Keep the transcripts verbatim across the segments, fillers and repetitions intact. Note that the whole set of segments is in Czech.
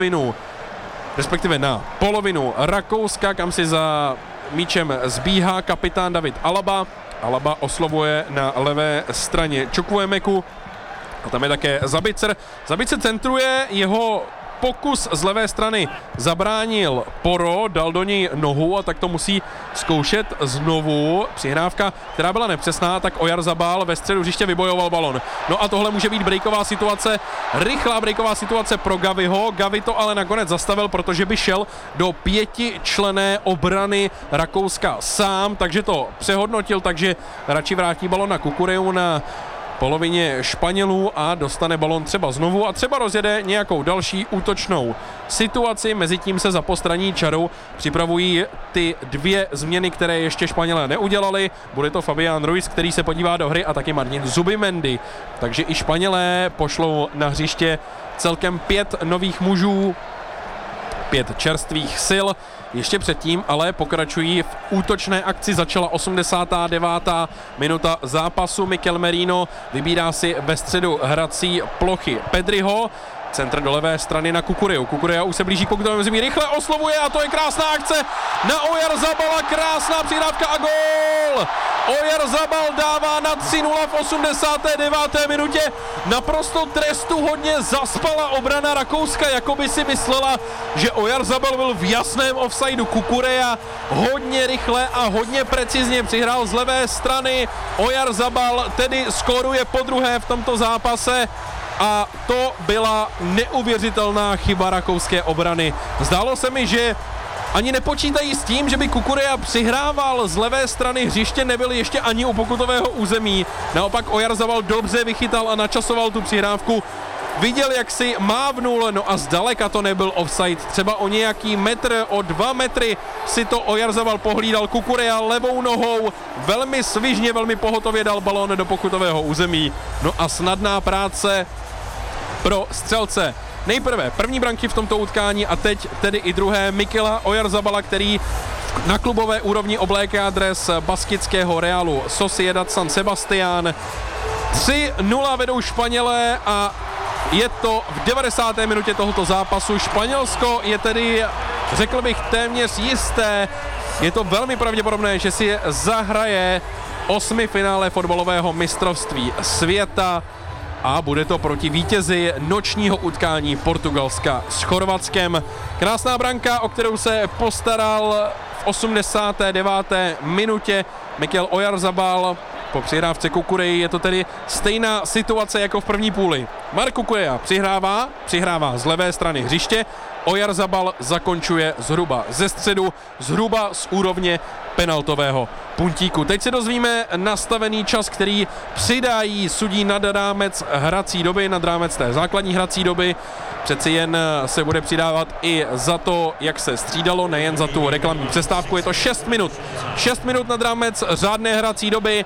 polovinu, respektive na polovinu Rakouska, kam si za míčem zbíhá kapitán David Alaba. Alaba oslovuje na levé straně Chukwuemeku. A tam je také Zabicer. Zabicer centruje, jeho pokus z levé strany zabránil Poro, dal do něj nohu a tak to musí zkoušet znovu. Přihrávka, která byla nepřesná, tak Oyarzabal ve středu hřiště vybojoval balon. No a tohle může být breaková situace, rychlá breaková situace pro Gaviho. Gavi to ale nakonec zastavil, protože by šel do pětičlenné obrany Rakouska sám, takže to přehodnotil, takže radši vrátí balon na Kukureu na polovině Španělů a dostane balon třeba znovu a třeba rozjede nějakou další útočnou situaci. Mezitím se za postranní čarou připravují ty dvě změny, které ještě Španělé neudělali. Bude to Fabián Ruiz, který se podívá do hry, a taky Martin Zubimendi. Takže i Španělé pošlou na hřiště celkem pět nových mužů, pět čerstvých sil. Ještě předtím ale pokračují v útočné akci. Začala osmdesátá devátá minuta zápasu. Mikel Merino vybírá si ve středu hrací plochy Pedriho. Centr do levé strany na Kukureu. Kukurea už se blíží k pokutovému zemí, rychle oslovuje a to je krásná akce na Oyarzabala, krásná přihrávka a gól! Oyarzabal dává na tři nula v osmdesáté deváté minutě. Naprosto trestuhodně zaspala obrana Rakouska, jako by si myslela, že Oyarzabal byl v jasném offsideu. Kukurea hodně rychle a hodně precizně přihrál z levé strany. Oyarzabal tedy skóruje podruhé v tomto zápase. A to byla neuvěřitelná chyba rakouské obrany. Zdálo se mi, že ani nepočítají s tím, že by Kukurea přihrával z levé strany hřiště, nebyl ještě ani u pokutového území. Naopak Oyarzabal dobře vychytal a načasoval tu přihrávku. Viděl, jak si mávnul, no a zdaleka to nebyl offside. Třeba o nějaký metr, o dva metry si to Oyarzabal pohlídal. Kukurea levou nohou velmi svižně, velmi pohotově dal balón do pokutového území. No a snadná práce pro střelce. Nejprve první branky v tomto utkání a teď tedy i druhé Mikela Oyarzabala, který na klubové úrovni obléká dres baskického Realu Sociedad San Sebastián. tři nula vedou Španělé a je to v devadesáté minutě tohoto zápasu. Španělsko je tedy, řekl bych, téměř jisté. Je to velmi pravděpodobné, že si zahraje osmifinále fotbalového mistrovství světa a bude to proti vítězi nočního utkání Portugalska s Chorvatskem. Krásná branka, o kterou se postaral v osmdesáté deváté minutě Mikel Oyarzabal po přihrávce Kukureji. Je to tedy stejná situace jako v první půli. Marc Cucurella přihrává, přihrává z levé strany hřiště. Oyarzabal zakončuje zhruba ze středu, zhruba z úrovně penaltového puntíku. Teď se dozvíme nastavený čas, který přidají sudí nad rámec hrací doby, nad rámec té základní hrací doby. Přeci jen se bude přidávat i za to, jak se střídalo, nejen za tu reklamní přestávku. Je to šest minut. šest minut nad rámec řádné hrací doby.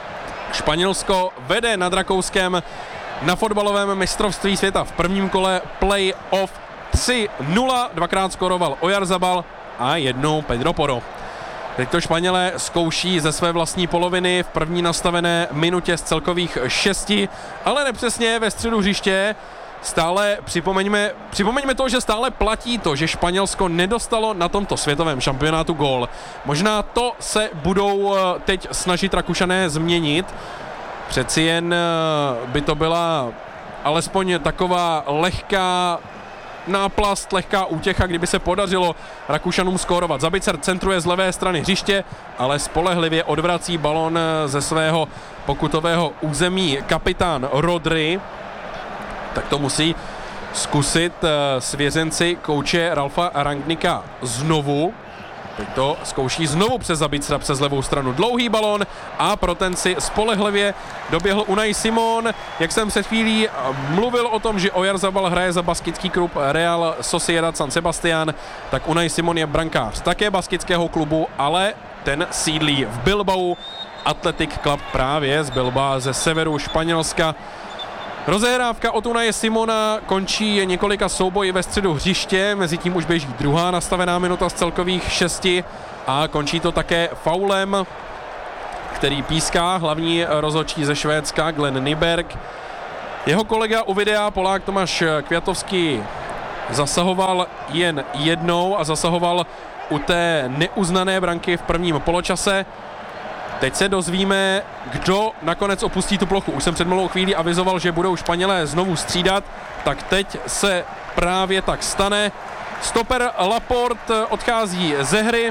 Španělsko vede nad Rakouskem na fotbalovém mistrovství světa v prvním kole play-off tři nula. Dvakrát skoroval Oyarzabal a jednou Pedro Porro. Teď to Španělé zkouší ze své vlastní poloviny v první nastavené minutě z celkových šesti, ale nepřesně ve středu hřiště. Stále připomeňme, připomeňme to, že stále platí to, že Španělsko nedostalo na tomto světovém šampionátu gól. Možná to se budou teď snažit Rakušané změnit. Přeci jen by to byla alespoň taková lehká náplast, lehká útěcha, kdyby se podařilo Rakušanům skórovat. Zabicer centruje z levé strany hřiště, ale spolehlivě odvrací balon ze svého pokutového území kapitán Rodri. Tak to musí zkusit svěřenci kouče Ralfa Rangnicka znovu. Teď to zkouší znovu přes Zabicera přes levou stranu. Dlouhý balón a pro ten si spolehlivě doběhl Unai Simon. Jak jsem před chvílí mluvil o tom, že Oyarzabal hraje za baskický klub Real Sociedad San Sebastián, tak Unai Simon je brankář také baskického klubu, ale ten sídlí v Bilbao. Athletic Club právě z Bilbao ze severu Španělska. Rozehrávka od Unaje Simona končí několika souboji ve středu hřiště, mezi tím už běží druhá nastavená minuta z celkových šesti a končí to také faulem, který píská hlavní rozhodčí ze Švédska Glenn Nyberg. Jeho kolega u videa, Polák Tomáš Květovský, zasahoval jen jednou a zasahoval u té neuznané branky v prvním poločase. Teď se dozvíme, kdo nakonec opustí tu plochu. Už jsem před malou chvílí avizoval, že budou Španělé znovu střídat, tak teď se právě tak stane. Stoper Laporte odchází ze hry.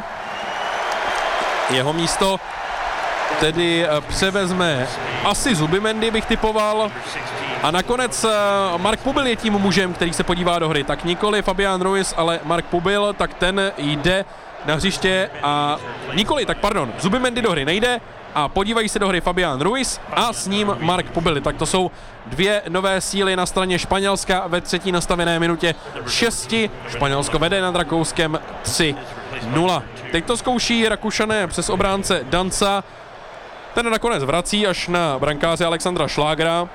Jeho místo tedy převezme asi Zubimendi, bych typoval. A nakonec Mark Pubil je tím mužem, který se podívá do hry. Tak nikoli Fabián Ruiz, ale Mark Pubil, tak ten jde na hřiště a nikoli, tak pardon, Zubimendi do hry nejde a podívají se do hry Fabián Ruiz a s ním Mark Pubil. Tak to jsou dvě nové síly na straně Španělska ve třetí nastavené minutě šesti. Španělsko vede nad Rakouskem tři nula. Teď to zkouší Rakušané přes obránce Danca. Ten nakonec vrací až na brankáře Alexandra Šlágra.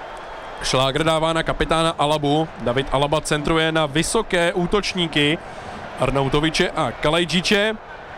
Šláger dává na kapitána Alabu. David Alaba centruje na vysoké útočníky Arnautoviče a Kalajdziče.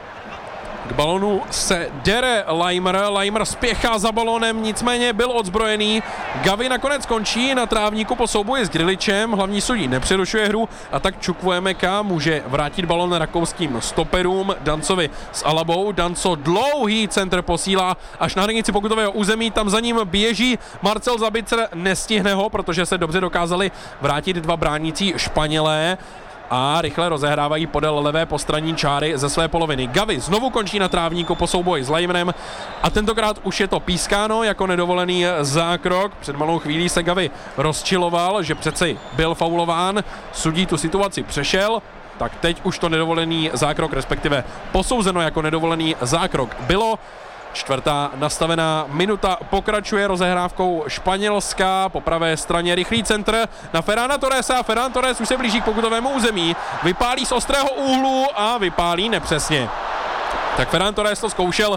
K balonu se dere Laimer. Laimer spěchá za balonem, nicméně byl odzbrojený. Gavi nakonec končí na trávníku po souboji s Griličem. Hlavní sudí nepřerušuje hru a tak Chukwuemeka může vrátit balon rakouským stoperům. Dancovi s Alabou. Danco dlouhý centr posílá až na hranici pokutového území. Tam za ním běží Marcel Sabitzer. Nestihne ho, protože se dobře dokázali vrátit dva bránící Španělé. A rychle rozehrávají podél levé postranní čáry ze své poloviny. Gavi znovu končí na trávníku po souboji s Laimerem a tentokrát už je to pískáno jako nedovolený zákrok. Před malou chvílí se Gavi rozčiloval, že přeci byl faulován, sudí tu situaci přešel, tak teď už to nedovolený zákrok, respektive posouzeno jako nedovolený zákrok bylo. Čtvrtá nastavená minuta pokračuje rozehrávkou Španělska. Po pravé straně rychlý centr na Ferrana Torresa. Ferran Torres už se blíží k pokutovému území. Vypálí z ostrého úhlu a vypálí nepřesně. Tak Ferran Torres to zkoušel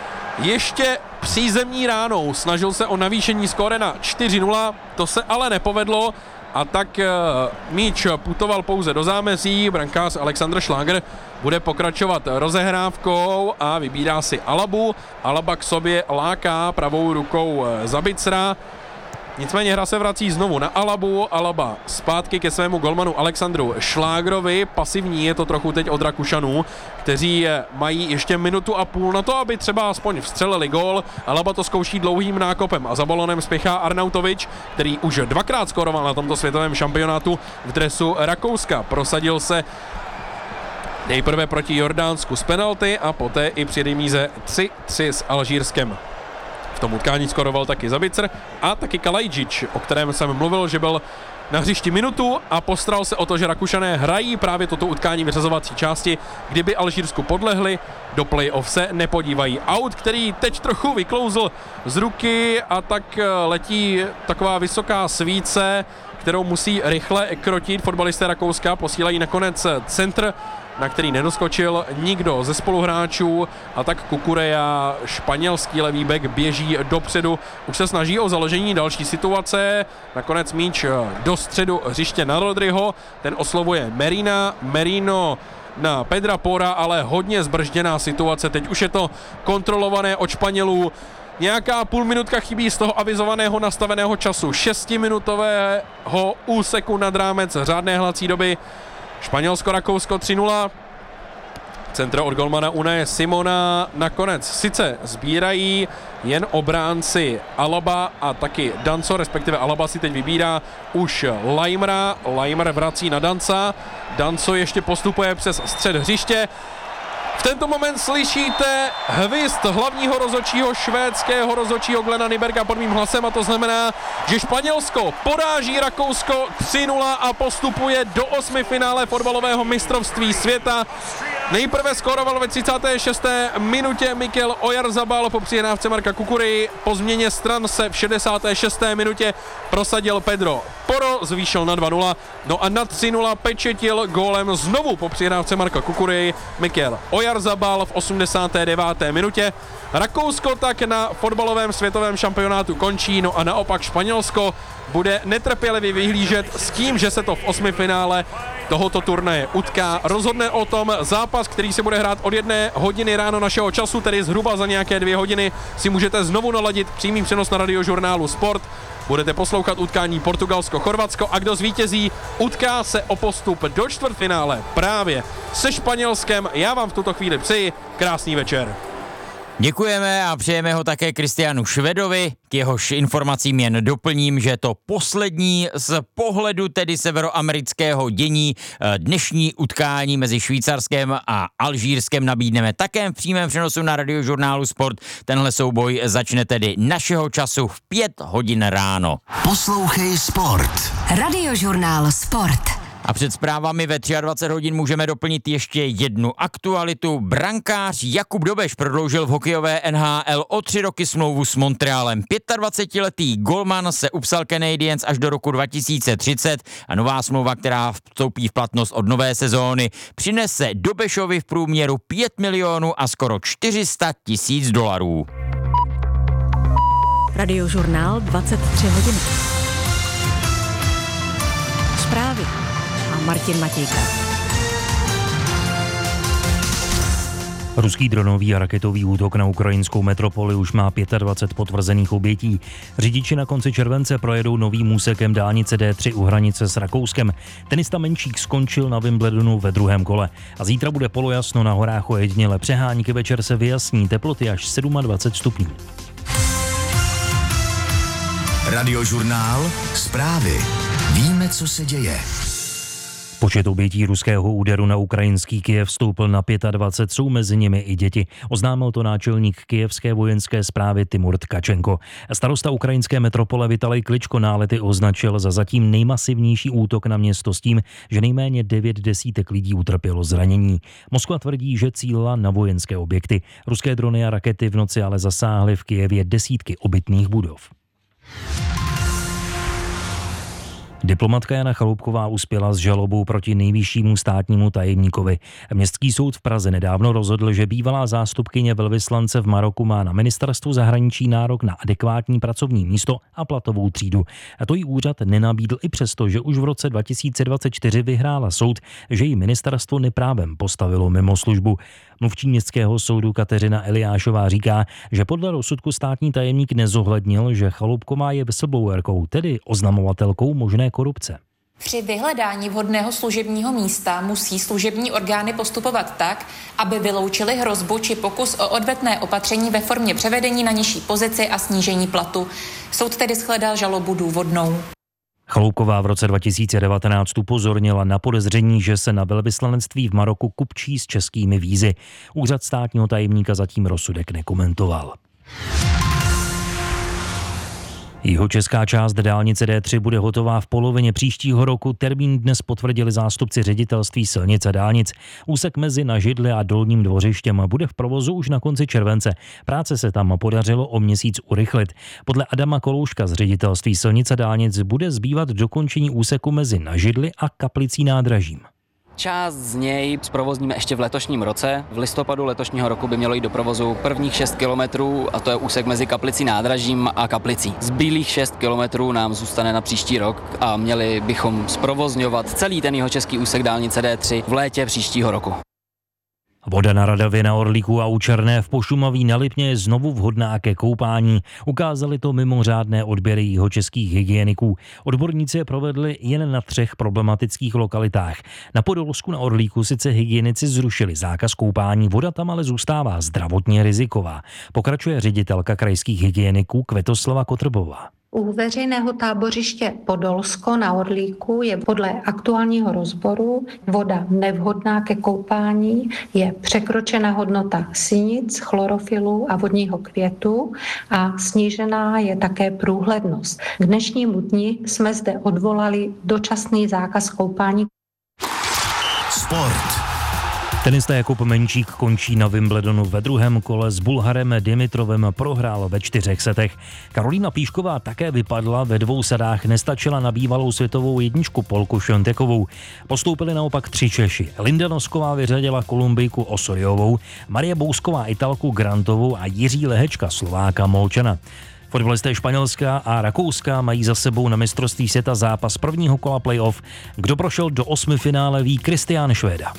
ještě přízemní ránou. Snažil se o navýšení skóre na čtyři nula. To se ale nepovedlo. A tak míč putoval pouze do zámezí. Brankář Alexander Šláger bude pokračovat rozehrávkou a vybírá si Alabu. Alaba k sobě láká pravou rukou Zabicera. Nicméně hra se vrací znovu na Alabu. Alaba zpátky ke svému golmanu Alexandru Šlágrovi. Pasivní je to trochu teď od Rakušanů, kteří mají ještě minutu a půl na to, aby třeba aspoň vstřelili gól. Alaba to zkouší dlouhým nákopem a za balonem spěchá Arnautovič, který už dvakrát skoroval na tomto světovém šampionátu v dresu Rakouska. Prosadil se nejprve proti Jordánsku z penalty a poté i při remíze tři tři s Alžírskem. V tom utkání skoroval taky Zabitzer a taky Kalajdzič, o kterém jsem mluvil, že byl na hřišti minutu a postaral se o to, že Rakušané hrají právě toto utkání vyřazovací části. Kdyby Alžírsku podlehli, do play-off se nepodívají. Aut, který teď trochu vyklouzl z ruky a tak letí taková vysoká svíce, kterou musí rychle krotit fotbalisté Rakouska. Posílají nakonec centr, na který nedoskočil nikdo ze spoluhráčů a tak Kukureja, španělský levý back, běží dopředu. Už se snaží o založení další situace. Nakonec míč do středu hřiště na Rodryho. Ten oslovuje Merina. Merino na Pedra Pora, ale hodně zbržděná situace. Teď už je to kontrolované od Španělů. Nějaká půl minutka chybí z toho avizovaného nastaveného času. Šestiminutového úseku nad rámec řádné hlací doby. Španělsko-Rakousko tři nula. Centro od golmana Unaje Simona nakonec sice sbírají jen obránci Alaba a taky Danco, respektive Alaba si teď vybírá už Laimera. Laimer vrací na Danca. Danco ještě postupuje přes střed hřiště. V tento moment slyšíte hvizd hlavního rozhodčího, švédského rozhodčího Glena Nyberga pod mým hlasem a to znamená, že Španělsko poráží Rakousko tři nula a postupuje do osmifinále fotbalového mistrovství světa. Nejprve skóroval ve třicáté šesté minutě Mikel Oyarzabal po přihrávce Marka Kukury. Po změně stran se v šedesáté šesté minutě prosadil Pedro Porro, zvýšil na dva nula. No a na tři nula pečetil gólem znovu po přihrávce Marka Kukury Mikel Oyarzabal v osmdesáté deváté minutě. Rakousko tak na fotbalovém světovém šampionátu končí, no a naopak Španělsko bude netrpělivě vyhlížet s tím, že se to v osmifinále tohoto turnaje utká. Rozhodne o tom zápas, který se bude hrát od jedné hodiny ráno našeho času, tedy zhruba za nějaké dvě hodiny si můžete znovu naladit přímý přenos na radiožurnálu Sport. budete poslouchat utkání Portugalsko-Chorvatsko a kdo zvítězí, utká se o postup do čtvrtfinále právě se Španělskem. Já vám v tuto chvíli přeji krásný večer. Děkujeme a přejeme ho také Kristianu Švedovi. K jehož informacím jen doplním, že to poslední z pohledu tedy severoamerického dění dnešní utkání mezi Švýcarskem a Alžírskem nabídneme také v přímém přenosu na Radiožurnálu Sport. Tenhle souboj začne tedy našeho času v pět hodin ráno. Poslouchej Sport. Radiožurnál Sport. A před zprávami ve dvacet tři hodin můžeme doplnit ještě jednu aktualitu. Brankář Jakub Dobeš prodloužil v hokejové N H L o tři roky smlouvu s Montrealem. dvacetiletý golman se upsal Canadiens až do roku dva tisíce třicet a nová smlouva, která vstoupí v platnost od nové sezóny, přinese Dobešovi v průměru pět milionů a skoro čtyři sta tisíc dolarů. Radiožurnál dvacet tři hodin. Zprávy. Martin Matějka. Ruský dronový a raketový útok na ukrajinskou metropoli už má dvacet pět potvrzených obětí. Řidiči na konci července projedou novým úsekem dálnice D tři u hranice s Rakouskem. Tenista Menčík skončil na Wimbledonu ve druhém kole. A zítra bude polojasno na horách ojediněle. Přehánky večer se vyjasní, teploty až dvacet sedm stupňů. Radiožurnál, zprávy. Víme, co se děje. Počet obětí ruského úderu na ukrajinský Kyjev vstoupil na dvacet pět, jsou mezi nimi i děti. Oznámil to náčelník kyjevské vojenské správy Timur Tkačenko. Starosta ukrajinské metropole Vitalij Kličko nálety označil za zatím nejmasivnější útok na město s tím, že nejméně devět desítek lidí utrpělo zranění. Moskva tvrdí, že cílila na vojenské objekty. Ruské drony a rakety v noci ale zasáhly v Kyjevě desítky obytných budov. Diplomatka Jana Chaloupková uspěla s žalobou proti nejvyššímu státnímu tajemníkovi. Městský soud v Praze nedávno rozhodl, že bývalá zástupkyně velvyslance v Maroku má na ministerstvu zahraničí nárok na adekvátní pracovní místo a platovou třídu. A to jí úřad nenabídl i přesto, že už v roce dva tisíce dvacet čtyři vyhrála soud, že jí ministerstvo neprávem postavilo mimo službu. Mluvčí městského soudu Kateřina Eliášová říká, že podle rozsudku státní tajemník nezohlednil, že Chaloupková je whistleblowerkou, tedy oznamovatelkou možné korupce. Při vyhledání vhodného služebního místa musí služební orgány postupovat tak, aby vyloučili hrozbu či pokus o odvetné opatření ve formě převedení na nižší pozici a snížení platu. Soud tedy shledal žalobu důvodnou. Chaloupková v roce dva tisíce devatenáct upozornila na podezření, že se na velvyslanectví v Maroku kupčí s českými vízy. Úřad státního tajemníka zatím rozsudek nekomentoval. Jihočeská část dálnice D tři bude hotová v polovině příštího roku. Termín dnes potvrdili zástupci ředitelství silnic a dálnic. Úsek mezi Na Židli a Dolním Dvořištěm bude v provozu už na konci července. Práce se tam podařilo o měsíc urychlit. Podle Adama Kolouška z ředitelství silnic a dálnic bude zbývat dokončení úseku mezi Na Židli a Kaplicí nádražím. Část z něj zprovozníme ještě v letošním roce. V listopadu letošního roku by mělo jít do provozu prvních šest kilometrů a to je úsek mezi Kaplicí nádražím a Kaplicí. Zbylých šest kilometrů nám zůstane na příští rok a měli bychom zprovozňovat celý ten jihočeský úsek dálnice D tři v létě příštího roku. Voda na Radavě, na Orlíku a u Černé v Pošumaví na Lipně je znovu vhodná ke koupání. Ukázali to mimořádné odběry jihočeských hygieniků. Odborníci je provedli jen na třech problematických lokalitách. Na Podolsku na Orlíku sice hygienici zrušili zákaz koupání, voda tam ale zůstává zdravotně riziková. Pokračuje ředitelka krajských hygieniků Květoslava Kotrbová. U veřejného tábořiště Podolsko na Orlíku je podle aktuálního rozboru voda nevhodná ke koupání, je překročena hodnota sinic, chlorofilu a vodního květu a snížená je také průhlednost. K dnešnímu dni jsme zde odvolali dočasný zákaz koupání. Sport. Tenista Jakub Menčík končí na Wimbledonu ve druhém kole, s Bulharem Dimitrovem prohrál ve čtyřech setech. Karolína Plíšková také vypadla, ve dvou sadách nestačila na bývalou světovou jedničku Polku Šontekovou. Postoupili naopak tři Češi. Linda Nosková vyřadila Kolumbijku Osoriovou, Marie Bousková Italku Grantovou a Jiří Lehečka Slováka Molčana. Fotbalisté Španělska a Rakouska mají za sebou na mistrovství světa zápas prvního kola playoff. Kdo prošel do osmifinále, ví Kristián Švéda.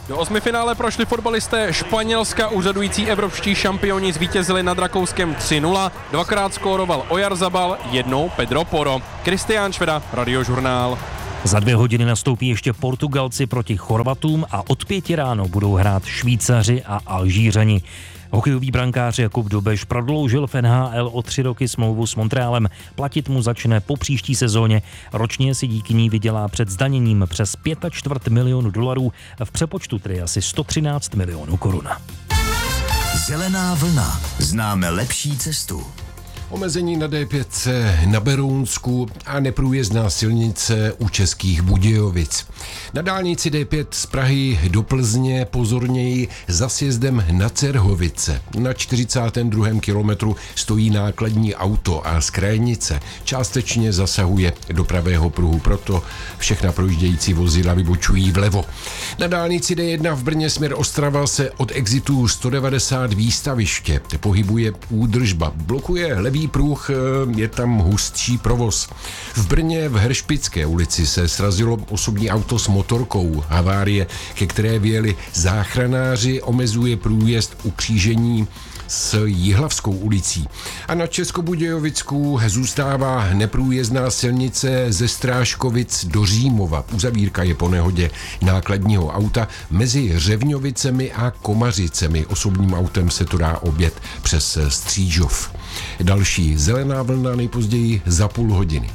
Do osmifinále prošli fotbalisté Španělska, úřadující evropští šampioni zvítězili nad Rakouskem tři nula, dvakrát skóroval Oyarzabal, jednou Pedro Porro. Kristián Šveda, Radiožurnál. Za dvě hodiny nastoupí ještě Portugalci proti Chorvatům a od pěti ráno budou hrát Švýcaři a Alžířani. Hokejový brankář Jakub Dobeš prodloužil v N H L o tři roky smlouvu s Montrealem. Platit mu začne po příští sezóně. Ročně si díky ní vydělá před zdaněním přes pět a čtvrt milionu dolarů, v přepočtu tedy asi sto třináct milionů korun. Zelená vlna. Známe lepší cestu. Omezení na D pět na Berounsku a neprůjezdná silnice u Českých Budějovic. Na dálnici D pět z Prahy do Plzně pozorněji za sjezdem na Cerhovice. Na čtyřicátém druhém kilometru stojí nákladní auto a z krajnice částečně zasahuje do pravého pruhu, proto všechna projíždějící vozidla vybočují vlevo. Na dálnici D jedna v Brně směr Ostrava se od exitu sto devadesát výstaviště pohybuje údržba. Blokuje levý pruh, je tam hustší provoz. V Brně v Hršpické ulici se srazilo osobní auto s motorkou. Havárie, ke které vyjeli záchranáři, omezuje průjezd u křížení s Jihlavskou ulicí. A na Českobudějovicku zůstává neprůjezdná silnice ze Strážkovic do Římova. Uzavírka je po nehodě nákladního auta mezi Řevňovicemi a Komařicemi. Osobním autem se to dá objet přes Střížov. Další zelená vlna nejpozději za půl hodiny.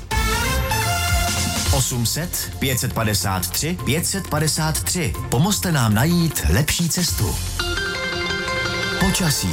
osm set, pět set padesát tři, pět set padesát tři. Pomozte nám najít lepší cestu. Počasí.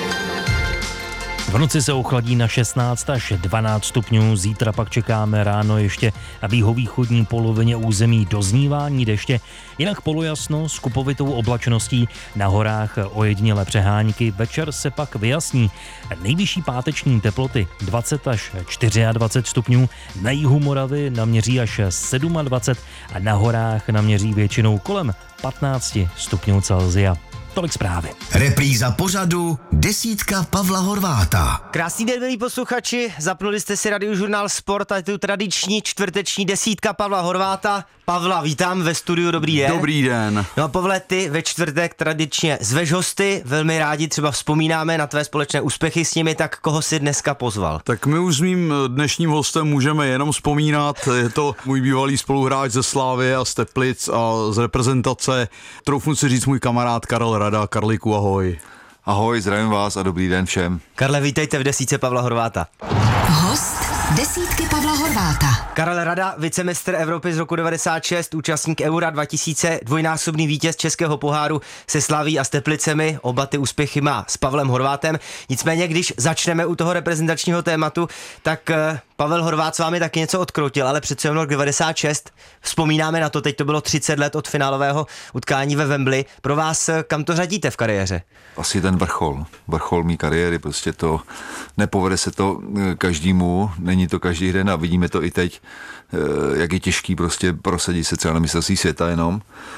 V noci se ochladí na šestnáct až dvanáct stupňů, zítra pak čekáme ráno ještě na jihovýchodní polovině území doznívání deště, jinak polojasno s kupovitou oblačností, na horách ojedinělé přehánky, večer se pak vyjasní. Nejvyšší páteční teploty dvacet až dvacet čtyři stupňů, na jihu Moravy naměří až dvacet sedm a na horách naměří většinou kolem patnáct stupňů Celsia. Tolik zprávy. Repríza pořadu Desítka Pavla Horváta. Krásný den, milí posluchači, zapnuli jste si Radiožurnál Sport a je tu tradiční čtvrteční desítka Pavla Horváta. Pavla, vítám ve studiu, dobrý den. Dobrý den. No a Pavle, ty ve čtvrtek tradičně zveš hosty, velmi rádi třeba vzpomínáme na tvé společné úspěchy s nimi, tak koho si dneska pozval? Tak my už s mým dnešním hostem můžeme jenom vzpomínat, je to můj bývalý spoluhráč ze Slávy a z Teplic a z reprezentace, troufnu si říct můj kamarád Karel Rada. Karliku, ahoj. Ahoj, zdravím vás a dobrý den všem. Karle, vítejte v desítce Pavla Horváta. Host desítky Pavla Horváta. Karel Rada, vicemistr Evropy z roku devadesát šest, účastník Eura dva tisíce, dvojnásobný vítěz Českého poháru se Slaví a s Teplicemi, oba ty úspěchy má s Pavlem Horvátem. Nicméně, když začneme u toho reprezentačního tématu, tak Pavel Horvát s vámi taky něco odkroutil, ale přece jen rok devadesát šest, vzpomínáme na to, teď to bylo třicet let od finálového utkání ve Wembley. Pro vás, kam to řadíte v kariéře? Asi ten vrchol, vrchol mý kariéry, prostě to, nepovede se to každému, není to každý den a vidíme to i teď, jak je těžký prostě prosadit se třeba na mistrovství světa jenom.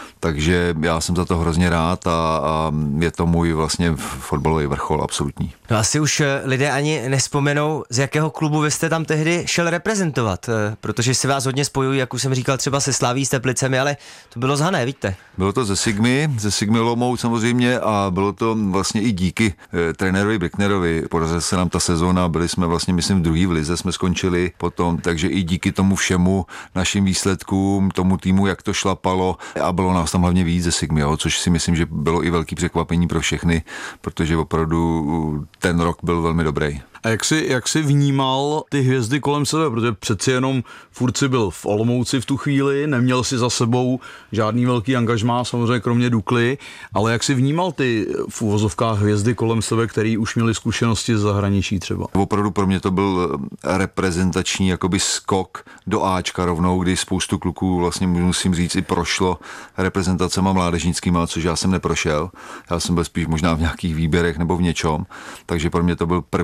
Takže já jsem za to hrozně rád a, a je to můj vlastně fotbalový vrchol absolutní. No asi už lidé ani nespomenou, z jakého klubu vy jste tam tehdy šel reprezentovat, protože si vás hodně spojují, jak už jsem říkal, třeba se Slaví, s Teplicemi, ale to bylo z Hané, víte? Bylo to ze Sigmy, ze Sigmy Olomouc samozřejmě a bylo to vlastně i díky e, trenérovi Bricknerovi. Podařila se nám ta sezóna, byli jsme vlastně, myslím, v druhý v lize jsme skončili potom, takže i díky tomu všemu našim výsledkům, tomu týmu, jak to šlapalo a bylo nás tam hlavně víc ze Sigmy, jo, což si myslím, že bylo i velký překvapení pro všechny, protože opravdu ten rok byl velmi dobrý. A jak jsi, jak jsi vnímal ty hvězdy kolem sebe, protože přeci jenom furt si byl v Olomouci v tu chvíli, neměl si za sebou žádný velký angažmá, samozřejmě kromě Dukly, ale jak jsi vnímal ty v uvozovkách hvězdy kolem sebe, který už měli zkušenosti z zahraničí třeba? Opravdu pro mě to byl reprezentační jakoby skok do Ačka rovnou, kdy spoustu kluků vlastně musím říct i prošlo reprezentacema mládežnickýma, což já jsem neprošel. Já jsem byl spíš možná v nějakých výběrech nebo v něčom, takže pro mě to byl první skok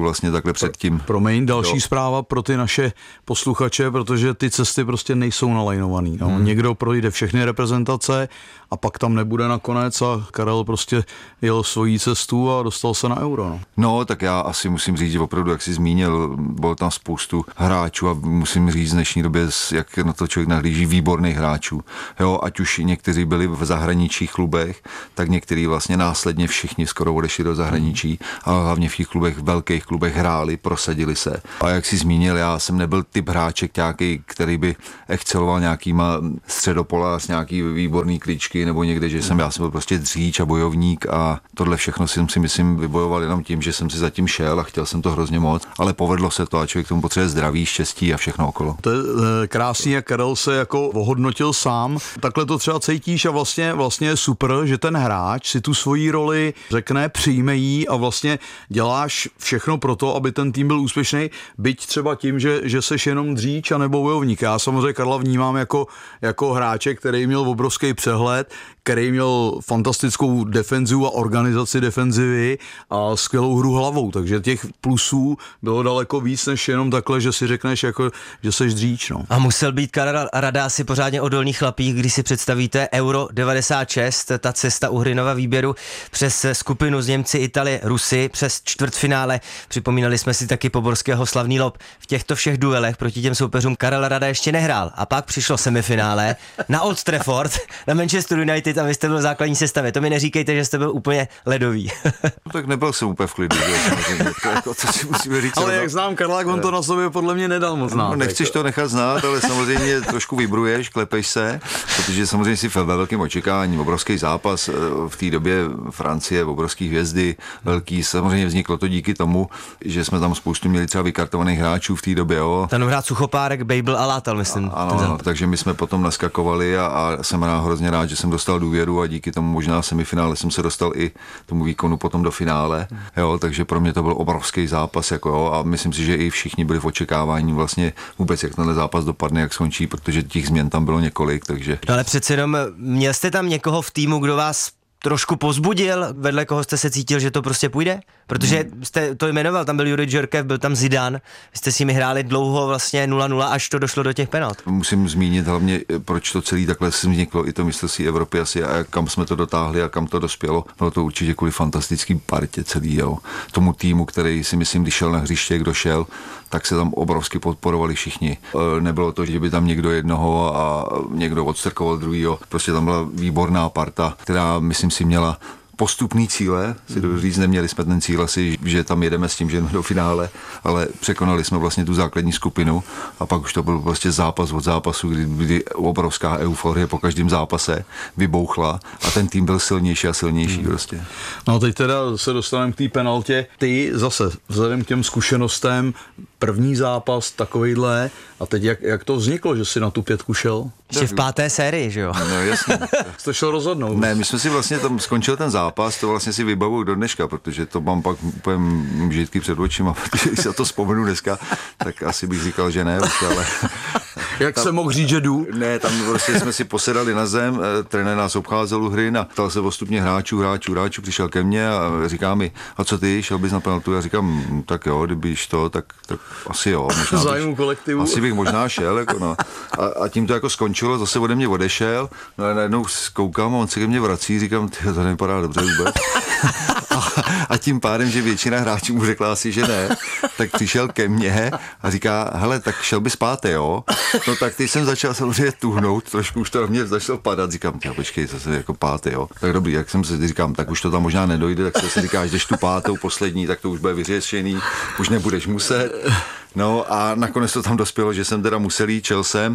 Pragu vlastně takhle předtím. Promiň, další do... zpráva pro ty naše posluchače, protože ty cesty prostě nejsou nalajnovaný. No. Hmm. Někdo projde všechny reprezentace a pak tam nebude nakonec a Karel prostě jel svojí cestu a dostal se na Euro. No, no tak já asi musím říct, že opravdu, jak jsi zmínil, bylo tam spoustu hráčů a musím říct v dnešní době, jak na to člověk nahlíží, výborných hráčů. Jo, ať už někteří byli v zahraničních klubech, tak někteří vlastně následně všichni skoro odešli do zahraničí, ale hlavně v těch klubech, velkých klubech hráli, prosadili se. A jak jsi zmínil, já jsem nebyl typ hráček nějaký, který by exceloval nějakýma středopolás, nějaký výborný kličky nebo někde, že jsem, já jsem byl prostě dříč a bojovník a tohle všechno jsem si myslím vybojoval jenom tím, že jsem si zatím šel a chtěl jsem to hrozně moc, ale povedlo se to a člověk tomu potřebuje zdraví, štěstí a všechno okolo. To je krásný, jak Karel se jako ohodnotil sám. Takhle to třeba cítíš a vlastně, vlastně je super, že ten hráč si tu svoji roli řekne, přijme jí a vlastně děláš všechno pro to, aby ten tým byl úspěšný, byť třeba tím, že, že seš jenom dříč a nebo bojovník. Já samozřejmě Karla vnímám jako, jako hráče, který měl obrovský přehled, který měl fantastickou defenzivu a organizaci defenzivy a skvělou hru hlavou, takže těch plusů bylo daleko víc, než jenom takhle, že si řekneš, jako, že seš dříč. No. A musel být Karel Rada asi pořádně odolný chlapík, když si představíte Euro devadesát šest, ta cesta u Hrinova výběru přes skupinu z Němci, Italie, Rusy, přes čtvrtfinále. Připomínali jsme si taky Poborského slavný lob. V těchto všech duelech proti těm soupeřům Karel Rada ještě nehrál. A pak přišlo semifinále na Old Trafford, na Manchester United a vy jste byl v základní sestavě. To mi neříkejte, že jste byl úplně ledový. No, tak nebyl jsem úplně v klidu. To jako, co si musíme říct. Ale jak znám Karla, on to na sobě podle mě nedal moc znát. No, nechceš to nechat znát, ale samozřejmě trošku vibruješ, klepeš se, protože samozřejmě si ve velkém očekávání, obrovský zápas v té době Francie, obrovský hvězdy, velký, samozřejmě vzniklo to díky tomu, že jsme tam spoustu měli třeba vykartovaných hráčů v té době. Jo. Ten hrát Suchopárek, Babel a Látal, myslím. Ano, ano, takže my jsme potom naskakovali a, a jsem rád, hrozně rád, že jsem dostal důvěru a díky tomu možná semifinále jsem se dostal i tomu výkonu potom do finále. Jo, takže pro mě to byl obrovský zápas jako, jo, a myslím si, že i všichni byli v očekávání vlastně vůbec, jak tenhle zápas dopadne, jak skončí, protože těch změn tam bylo několik, takže... No ale přece jenom měl jste tam někoho v týmu, kdo vás trošku pozbudil, vedle koho jste se cítil, že to prostě půjde? Protože jste to jmenoval, tam byl Jurij Džorkev, byl tam Zidane, jste s nimi hráli dlouho vlastně nula nula, až to došlo do těch penalt. Musím zmínit hlavně, proč to celý takhle vzniklo, i to mistrovství Evropy asi a kam jsme to dotáhli a kam to dospělo. Bylo to určitě kvůli fantastický partě celý, jo. Tomu týmu, který si myslím, když šel na hřiště, kdo šel, tak se tam obrovsky podporovali všichni. Nebylo to, že by tam někdo jednoho a někdo odstrkoval druhýho. Prostě tam byla výborná parta, která myslím si měla postupný cíle, si to říct, neměli jsme ten cíl asi, že tam jedeme s tím, že jdeme do finále, ale překonali jsme vlastně tu základní skupinu a pak už to byl prostě zápas od zápasu, kdy, kdy obrovská euforie po každém zápase vybouchla a ten tým byl silnější a silnější hmm. prostě. No teď teda se dostaneme k té penaltě. Ty zase vzhledem k těm zkušenostem, první zápas takovejhle a teď jak, jak to vzniklo, že jsi na tu pětku šel? Ještě v páté sérii, že jo? No jasně. Jsi to šel rozhodnout. Ne, my jsme si vlastně tam skončil ten zápas, to vlastně si vybavuju do dneška, protože to mám pak úplně mžitky před očima, protože když se to vzpomenu dneska, tak asi bych říkal, že ne, ale... Jak tam, jsem mohl říct, že jdu? Ne, tam prostě jsme si posedali na zem, trenér nás obcházel u hry a ptal se postupně hráčů, hráčů, hráčů, přišel ke mně a říká mi, a co ty, šel bys na penaltu? Já říkám, tak jo, kdybyš to, tak, tak asi jo. Zájmu kolektivu. Asi bych možná šel, jako no. A, a tím to jako skončilo, zase ode mě odešel, no a najednou koukám a on se ke mně vrací, říkám, tyjo, to nevypadá dobře vůbec. A, a tím pádem, že většina hráčů mu řekla asi, že ne, tak přišel ke mně a říká, hele, tak šel bys páté, jo? No tak teď jsem začal samozřejmě tuhnout, trošku už to na mě začalo padat, říkám, tyjo, počkej, zase jako páté, jo? Tak dobrý, jak jsem se říkám, tak už to tam možná nedojde, tak se říkáš, jdeš tu pátou, poslední, tak to už bude vyřešený, už nebudeš muset. No a nakonec to tam dospělo, že jsem teda musel jít, čel jsem,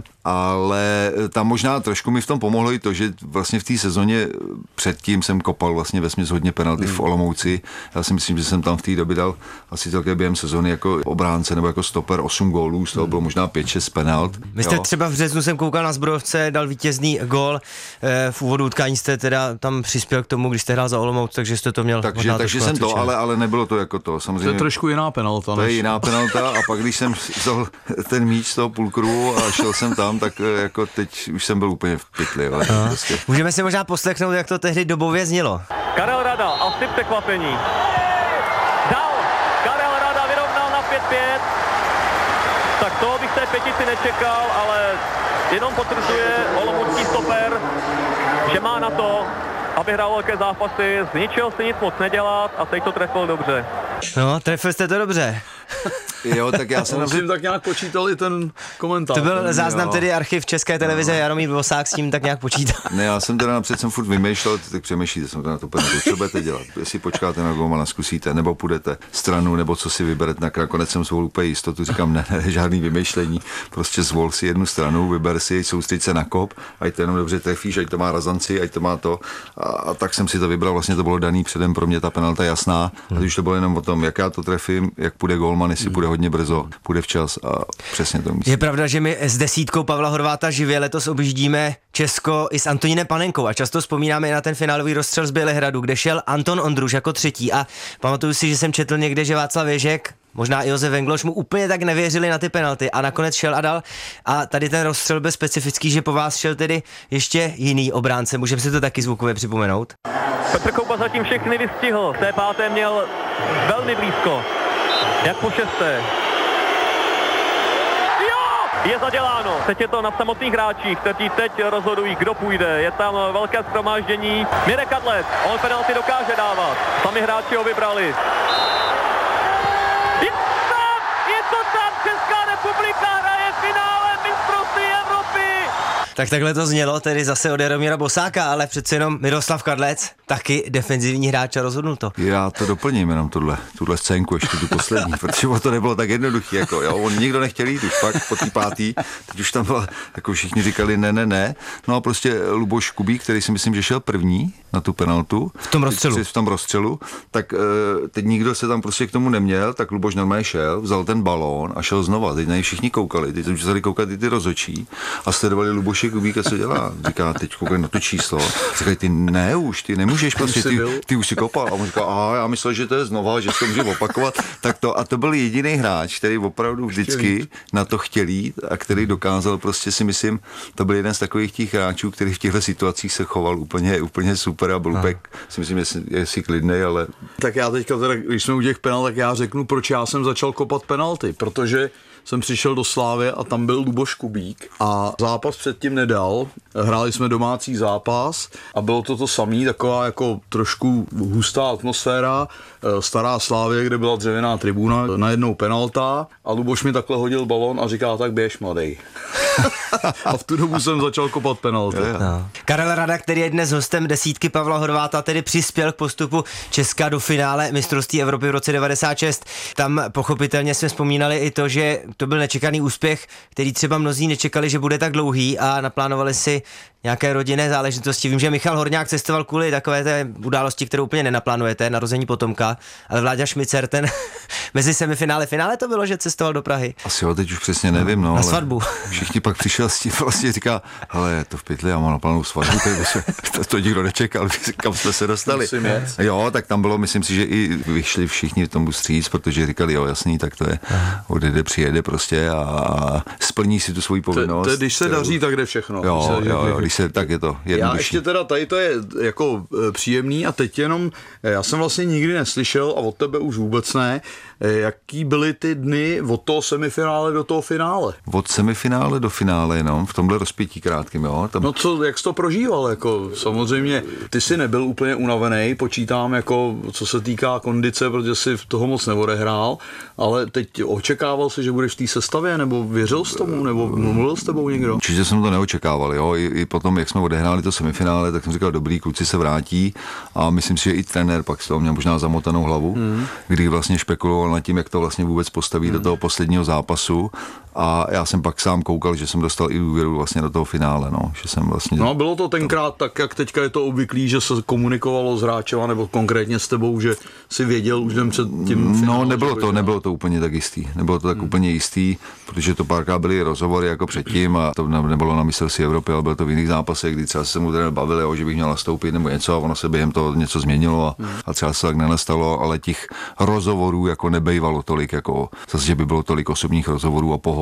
ale tam možná trošku mi v tom pomohlo i to, že vlastně v té sezóně předtím jsem kopal vlastně vesměs hodně penalty mm. v Olomouci. Já si myslím, že jsem tam v té době dal asi celkem během sezóny jako obránce nebo jako stoper osm gólů, z toho bylo možná pět šest penalt. Vy jste jo. třeba v březnu jsem koukal na Zbrojovce, dal vítězný gól, v úvodu utkání jste teda tam přispěl k tomu, když jste hrál za Olomouc, takže jste to měl. Takže, takže jsem to, ale, ale nebylo to jako to. Samozřejmě. To je trošku jiná penalta. To je jiná penalta a pak když jsem vzal ten míč z toho půlkruhu a šel jsem tam, tak jako teď už jsem byl úplně v pytli. Prostě. Můžeme si možná poslechnout, jak to tehdy dobově znělo. Karel Rada, asi překvapení. Dal, Karel Rada vyrovnal. zpět. Tak to bych té pětici nečekal, ale jenom potvrzuje olomoucký stoper, že má na to, aby hrál velké zápasy, z ničeho si nic moc nedělat a teď to trefil dobře. No, trefil jste to dobře. Jo, tak já jsem... Musím tak nějak počítal i ten komentář. To byl záznam jo. tedy archiv České televize, no. Jaromír Vosák s tím tak nějak počítal. Ne, já jsem teda napřed jsem furt vymýšlel, tak přemýšlíte, jsem to na to penaltu. Co budete dělat? Jestli počkáte na golmana, zkusíte, nebo půjdete stranu, nebo co si vyberete. Nakonec jsem zvolil úplně jistotu, říkám, ne, ne, žádný vymýšlení. Prostě zvol si jednu stranu, vyber si, soustřeď se na kop, ať to jenom dobře trefíš, ať to má razanci, ať to má to. A, a tak jsem si to vybral, vlastně to bylo daný předem, pro mě ta penalta jasná. A už to bylo jenom o tom, jak já to trefím, jak půjde golman, jestli půjde hodně brzo, půjde včas a přesně to myslím. Je pravda, že my s desítkou Pavla Horváta živě letos objíždíme Česko i s Antonínem Panenkou a často vzpomínáme na ten finálový rozstřel z Bělehradu, kde šel Anton Ondruš jako třetí a pamatuju si, že jsem četl někde, že Václav Ježek, možná i Josef Vengloš mu úplně tak nevěřili na ty penalty a nakonec šel a dal. A tady ten rozstřel byl specifický, že po vás šel tedy ještě jiný obránce. Můžeme si to taky zvukově připomenout? Petr Kouba zatím všechny vystihl, v té páté měl velmi blízko, jak po šesté. Jo! Je zaděláno. Teď je to na samotných hráčích, kteří teď rozhodují, kdo půjde. Je tam velké shromáždění. Mirek Kadlec, on penalty dokáže dávat. Sami hráči ho vybrali. Je tam! Je to tam! Česká republika hraje finále mistrovství Evropy! Tak takhle to znělo tedy zase od Jaromíra Bosáka, ale přece jenom Miroslav Kadlec, taky defenzivní hráč a rozhodnul to. Já to doplním jenom tohle, tuhle scénku, ještě tu poslední, protože to nebylo tak jednoduchý, jako jo, on nikdo nechtěl jít už fakt po té pátý, teď už tam byla, jako všichni říkali ne, ne, ne, no a prostě Luboš Kubík, který si myslím, že šel první na tu penaltu. V tom rozstřelu. V tom rozstřelu, tak teď nikdo se tam prostě k tomu neměl, tak Luboš normálně šel, vzal ten balón a šel znova, teď na něj všichni koukali, teď jsem začali koukat i ty rozhodčí a sledovali Luboše Kubíka, co dělá. Říká, teď koukaj na to číslo. Říkají, ty ne už, ty nemůžeš prostě, ty, ty už si kopal. A on říká, a já myslel, že to je znova, že se to může opakovat. Tak to, a to byl jediný hráč, který opravdu vždycky na to chtěl jít a který dokázal prostě si myslím, to byl jeden z takových těch hráčů, který v těchto situacích se choval úplně, úplně super a Blupek si myslím, že je si klidnej, ale... Tak já teďka teda, když jsme u těch penalt, tak já řeknu, proč já jsem začal kopat penalty, protože jsem přišel do Slávy a tam byl Luboš Kubík a zápas předtím nedal. Hráli jsme domácí zápas a bylo to to samý, taková jako trošku hustá atmosféra, stará Slávě, kde byla dřevěná tribuna, najednou penalta a Luboš mi takhle hodil balón a říká, tak běž, mladej. A v tu dobu jsem začal kopat penalty. No. Karel Rada, který je dnes hostem desítky Pavla Horváta, tedy přispěl k postupu Česka do finále mistrovství Evropy v roce devadesát šest. Tam pochopitelně jsme vzpomínali i to, že to byl nečekaný úspěch, který třeba mnozí nečekali, že bude tak dlouhý a naplánovali si nějaké rodinné záležitosti. Vím, že Michal Horňák cestoval kvůli takové té události, kterou úplně nenaplánujete, narození potomka, ale Vláďa Šmicer, ten mezi semifinále finále to bylo, že cestoval do Prahy. Asi jo, teď už přesně nevím, no. Na ale svatbu. Všichni pak přišel s tím, vlastně říká, hele, to v pytli, já mám naplánou svatbu, to, to nikdo nečekal, kam jsme se dostali. Jo, tak tam bylo, myslím si, že i vyšli všichni tomu vstříc, protože říkali, jo, jasný, tak to je, odjede, přijede prostě a, a splní si tu svoji povinnost. To, to, když se daří, tak jde všechno. Jo, jo, jo, když se, tak je to jednodušší. Já ještě teda tady to je jako příjemný a teď jenom, já jsem vlastně nikdy neslyšel a od tebe už vůbec ne, jaký byly ty dny od toho semifinále do toho finále? Od semifinále do finále, no, v tomhle rozpětí krátkým, jo. Tam... No co, jak jsi to prožíval, jako samozřejmě, ty jsi nebyl úplně unavený, počítám jako, co se týká kondice, protože jsi toho moc neodehrál, ale teď očekával jsi, že budeš v té sestavě, nebo věřil jsi tomu, nebo mluvil s tebou někdo? Určitě jsem to neočekával, jo, I, i potom, jak jsme odehráli to semifinále, tak jsem říkal, dobrý, kluci se vrátí a myslím si, že i trenér pak z toho měl možná zamotanou hlavu, hmm. kdy vlastně špekuloval nad tím, jak to vlastně vůbec postaví hmm. do toho posledního zápasu a já jsem pak sám koukal, že jsem dostal i důvěru vlastně do toho finále, no, že jsem vlastně... No bylo to tenkrát tak, jak teďka je to obvyklý, že se komunikovalo s hráčema, nebo konkrétně s tebou, že si věděl už den před tím finálem. No nebylo to, nebylo to úplně tak jistý, nebylo to tak hmm. úplně jistý, protože to párkrát byly rozhovory jako předtím a to nebylo na mistrovství Evropy, ale bylo to v jiných zápasech, kdy třeba se mu trenér bavil, jo, že bych měl nastoupit nebo něco a ono se během toho něco změnilo a, hmm. a třeba se tak nenastalo, ale těch rozhovorů jako nebejvalo tolik, jako zase, že by bylo tolik osobních rozhovorů a pohovorů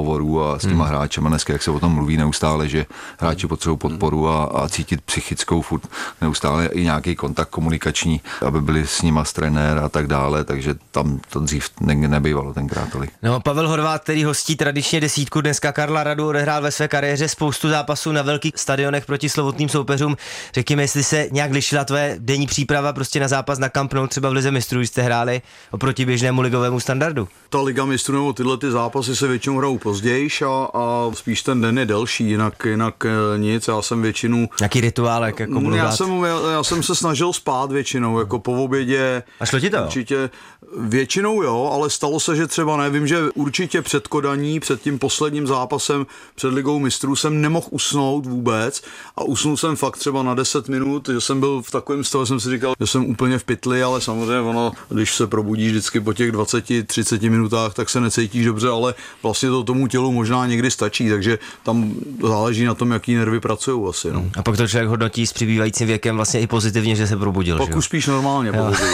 pohovorů a s těma hmm. hráčema dneska, jak se o tom mluví neustále, že hráči potřebují podporu a, a cítit psychickou furt neustále i nějaký kontakt komunikační, aby byli s nima trenér a tak dále, takže tam to dřív ne, nebývalo tenkrát tolik. No, Pavel Horváth, který hostí tradičně desítku, dneska Karla Radu, odehrál ve své kariéře spoustu zápasů na velkých stadionech proti slovutným soupeřům. Řekněme, jestli se nějak lišila tvoje denní příprava prostě na zápas na Camp Nou, třeba v Lize mistrů, jste hráli oproti běžnému ligovému standardu. Ta Liga mistrů nebo tyhle ty zápasy se většinou hrajou později a, a spíš ten den je delší, jinak, jinak nic. Já jsem většinu... Jaký rituálek jako budu já dát? jsem, já, já jsem se snažil spát většinou, jako po obědě. A šlo ti to? Určitě, většinou jo, ale stalo se, že třeba nevím, že určitě před Kodaní, před tím posledním zápasem, před Ligou mistrů jsem nemohl usnout vůbec a usnul jsem fakt třeba na deset minut, že jsem byl v takovém stavu, jsem si říkal, že jsem úplně v pytli, ale samozřejmě ono, když se probudíš vždycky po těch dvacet třicet minutách, tak se necítíš dobře, ale vlastně to tomu tělu možná někdy stačí, takže tam záleží na tom, jaký nervy pracují asi. No. A pak to člověk hodnotí s přibývajícím věkem vlastně i pozitivně, že se probudil. Pak už spíš normálně.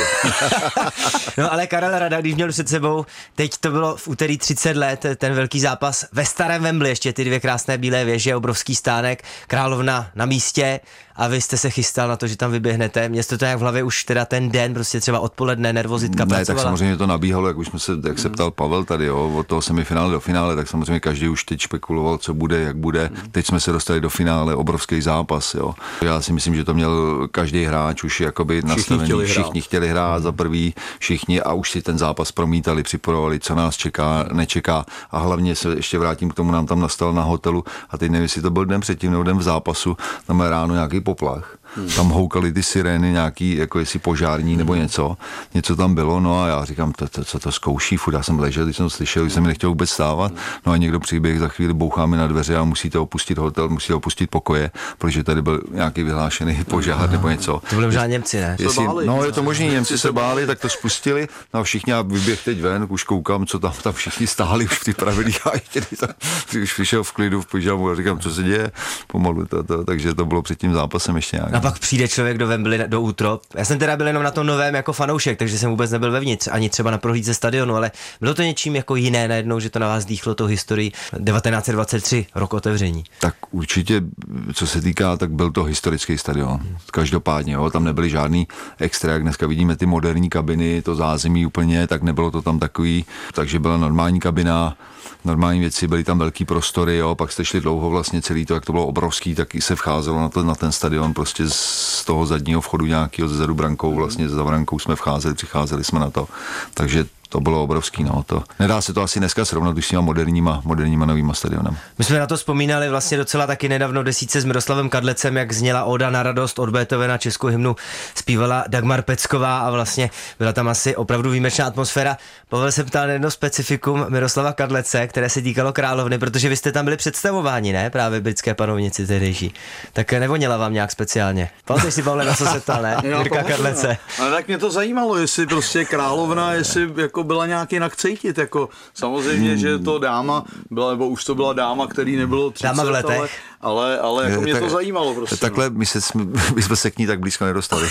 No ale Karel Rada, když měl před sebou, teď to bylo v úterý třicet let, ten velký zápas ve starém Wembley, ještě ty dvě krásné bílé věže, obrovský stánek, královna na místě a vy jste se chystal na to, že tam vyběhnete. Měl jste to jak v hlavě už teda ten den, prostě třeba odpoledne, nervozitka ne, pracovala? Tak samozřejmě to nabíhalo, jak už jsme se, jak se ptal Pavel tady, jo, od toho semifinále do finále, tak samozřejmě každý už teď špekuloval, co bude, jak bude. Teď jsme se dostali do finále, obrovský zápas, jo. Já si myslím, že to měl každý hráč už jakoby nastavený, všichni chtěli, všichni chtěli hrát za prvý, všichni a už si ten zápas promítali, připravovali, co nás čeká, nečeká a hlavně se ještě vrátím k tomu, nám tam nastal na hotelu a teď nevím, jestli to byl den předtím nebo den v zápasu, tam je ráno nějaký poplach. Hmm. Tam houkaly ty sirény nějaký, jako jestli požární nebo něco, něco tam bylo, no a já říkám, to, to, co to zkouší, furt já jsem ležel, když jsem to slyšel, když jsem mi nechtěl vůbec stávat, no a někdo přiběh, za chvíli bouchá mi na dveře a musíte opustit hotel, musíte opustit pokoje, protože tady byl nějaký vyhlášený požár nebo něco. To byli možná Němci, ne? Jestli, no je to možný, Němci se báli, tak to spustili, no a všichni, já vyběh teď ven, už koukám, co tam, tam všichni stáli už připravili a ještě tam, už přišel v klidu v pyžamu a říkám, co se děje, pomalu to, to, takže to bylo před tím zápasem ještě nějak. A pak přijde člověk do Wembley, do útrop. Já jsem teda byl jenom na tom novém jako fanoušek, takže jsem vůbec nebyl vevnitř, ani třeba na prohlídce stadionu, ale bylo to něčím jako jiné najednou, že to na vás dýchlo tou historii devatenáct set dvacet tři, rok otevření. Tak určitě, co se týká, tak byl to historický stadion. Každopádně, jo, tam nebyly žádný extra, jak dneska vidíme ty moderní kabiny, to zázemí úplně, tak nebylo to tam takový, takže byla normální kabina, normální věci, byly tam velký prostory, jo, pak jste šli dlouho vlastně celý to, jak to bylo obrovský, tak i se vcházelo na, to, na ten stadion prostě z toho zadního vchodu nějakého zezadu brankou, vlastně za brankou jsme vcházeli, přicházeli jsme na to, takže to bylo obrovský, no to. Nedá se to asi dneska srovnat už s těma moderníma, moderníma novýma stadionem. My jsme na to vzpomínali vlastně docela taky nedávno desítce s Miroslavem Kadlecem, jak zněla Oda na radost od Beethovena, českou hymnu zpívala Dagmar Pecková a vlastně byla tam asi opravdu výjimečná atmosféra. Pavel se ptal na jedno specifikum Miroslava Kadlece, které se týkalo královny, protože vy jste tam byli představováni, ne? Právě britské panovnici tehdejší. Tak nevoněla vám nějak speciálně. Pamatuješ si, Pavle, na co se ptal, ne? Jirka Kadlece. Ale tak mě to zajímalo, jestli prostě královna, jestli jako byla nějak jinak cítit, jako samozřejmě, že to dáma byla, nebo už to byla dáma, který nebylo třicet, dáma v letech. ale, ale, ale jako mě tak, to zajímalo prostě. Takhle my, se, my jsme se k ní tak blízko nedostali.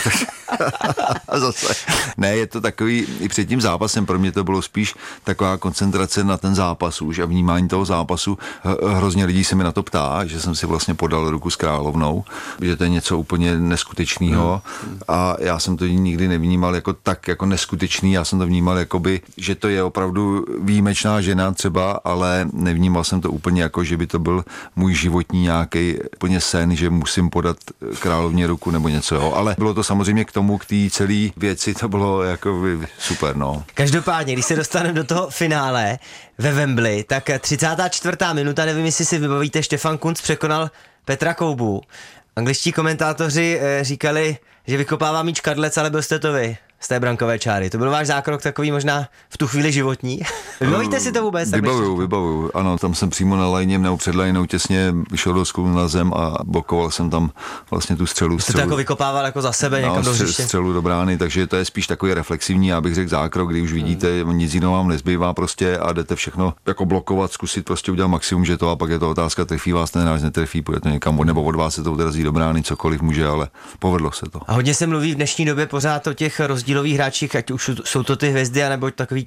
A zase. Ne, je to takový, i před tím zápasem pro mě to bylo spíš taková koncentrace na ten zápas už a vnímání toho zápasu. Hrozně lidí se mi na to ptá, že jsem si vlastně podal ruku s královnou, že to je něco úplně neskutečného hmm. a já jsem to nikdy nevnímal jako tak jako neskutečný, já jsem to vnímal jakoby, že to je opravdu výjimečná žena třeba, ale nevnímal jsem to úplně jako, že by to byl můj životní nějaký úplně sen, že musím podat královně ruku nebo něco, jo. Ale bylo to samozřejmě k tomu, k té celé věci, to bylo jako super, no. Každopádně, když se dostaneme do toho finále ve Wembley, tak třicátá čtvrtá minuta, nevím, jestli si vybavíte, Štefan Kuntz překonal Petra Koubu. Angličtí komentátoři eh, říkali, že vykopává míč Kadlec, ale byl jste to vy z té brankové čáry. To byl váš zákrok takový možná v tu chvíli životní. Vybavíte si to vůbec? Vybavuju, vybavuju. Ano, tam jsem přímo na lajně nebo před lajnou těsně vyšel do sklu na zem a blokoval jsem tam vlastně tu střelu. Jste to jako vykopával jako za sebe někam no, do hřiště? Střelu do brány, takže to je spíš takový reflexivní, já bych řekl zákrok, kdy už vidíte, hmm. nic jiného vám nezbývá prostě a jdete všechno jako blokovat, zkusit prostě udělat maximum, že to a pak je to otázka, trefí vás ten hráč, netrefí, půjde to někam, nebo od vás se to odrazí do brány, cokoliv může, ale povedlo se to. A hodně se mluví v dnešní době pořád o těch rozdílových hráčích, ať už jsou to ty hvězdy, anebo takový ti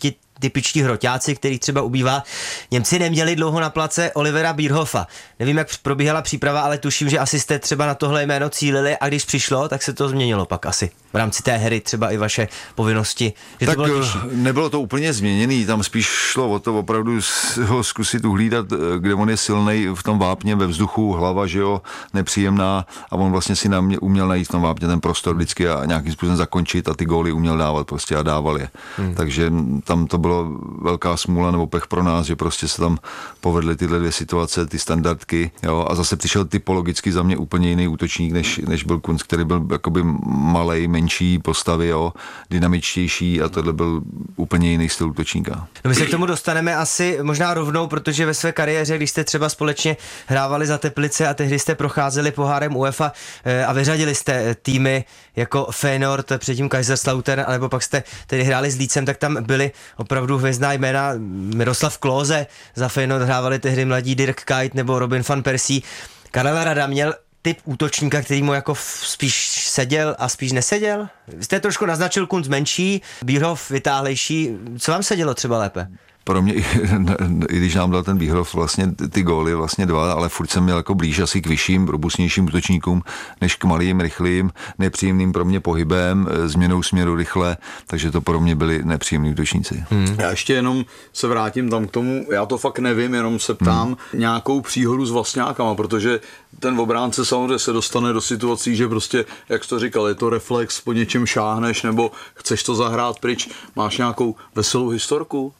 typičtí hroťáci, který třeba ubývá. Němci neměli dlouho na place Olivera Bierhofa. Nevím, jak probíhala příprava, ale tuším, že asi jste třeba na tohle jméno cílili a když přišlo, tak se to změnilo pak asi. V rámci té hry třeba i vaše povinnosti. Že tak to bylo těžší. Nebylo to úplně změněný, tam spíš šlo o to opravdu ho zkusit uhlídat, kde on je silnej v tom vápně ve vzduchu, hlava, že jo, nepříjemná a on vlastně si nám uměl najít v tom vápně ten prostor vždycky a nějakým způsobem zakončit a ty góly uměl dávat prostě a dával je. Hmm. Takže tam to bylo velká smůla nebo pech pro nás, že prostě se tam povedly tyhle dvě situace, ty standardky, jo, a zase přišel typologicky za mě úplně jiný útočník, než, než byl Kunc, který byl jakoby malej, menší postavy, jo, dynamičtější a tohle byl úplně jiný styl útočníka. No my se k tomu dostaneme asi možná rovnou, protože ve své kariéře, když jste třeba společně hrávali za Teplice a tehdy jste procházeli pohárem UEFA a vyřadili jste týmy jako Feyenoord, předtím Kaiserslautern, anebo pak jste tedy hráli s Lícem, tak tam byly opravdu hvězdná jména. Miroslav Klose, za Feyenoord hrávali tehdy mladí Dirk Kuyt nebo Robin van Persie. Karel Rada měl typ útočníka, který mu jako spíš seděl a spíš neseděl? Jste trošku naznačil Kunc menší, Bierhof vytáhlejší. Co vám sedělo třeba lépe? Pro mě, i, i když nám dal ten Bierhof vlastně ty góly, vlastně dva, ale furt jsem měl jako blíž asi k vyšším, robustnějším útočníkům, než k malým, rychlým, nepříjemným pro mě pohybem, změnou směru rychle, takže to pro mě byli nepříjemní útočníci. Hmm. Já ještě jenom se vrátím tam k tomu, já to fakt nevím, jenom se ptám hmm. nějakou příhodu s vlastňákama, protože ten obránce samozřejmě se dostane do situací, že prostě, jak jsi to říkal, je to reflex, po něčem šáhneš, nebo chceš to zahrát pryč, máš nějakou veselou historku?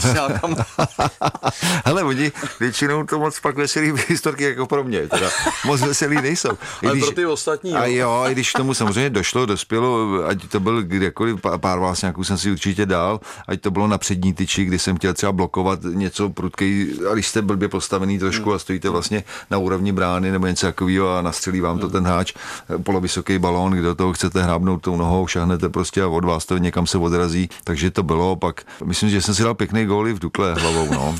Hele, oni většinou to moc pak veselý historky jako pro mě, teda moc veselý nejsou. I Ale když, pro ty ostatní, a jo, i když tomu samozřejmě došlo, dospělo, ať to byl kdekoliv, pár vlastňáků jsem si určitě dal, ať to bylo na přední tyči, kdy jsem chtěl třeba blokovat něco prudkej, a když jste blbě postavený trošku a stojíte vlastně na úrovni brány nebo něco takového a nastřelí vám to ten háč, polovysoký balón, kde do toho chcete hrábnout tou nohou, šahnete prostě a od vás to někam se odrazí, takže to bylo, pak myslím, že jsem si dal pěkný góly v Dukle hlavou, no.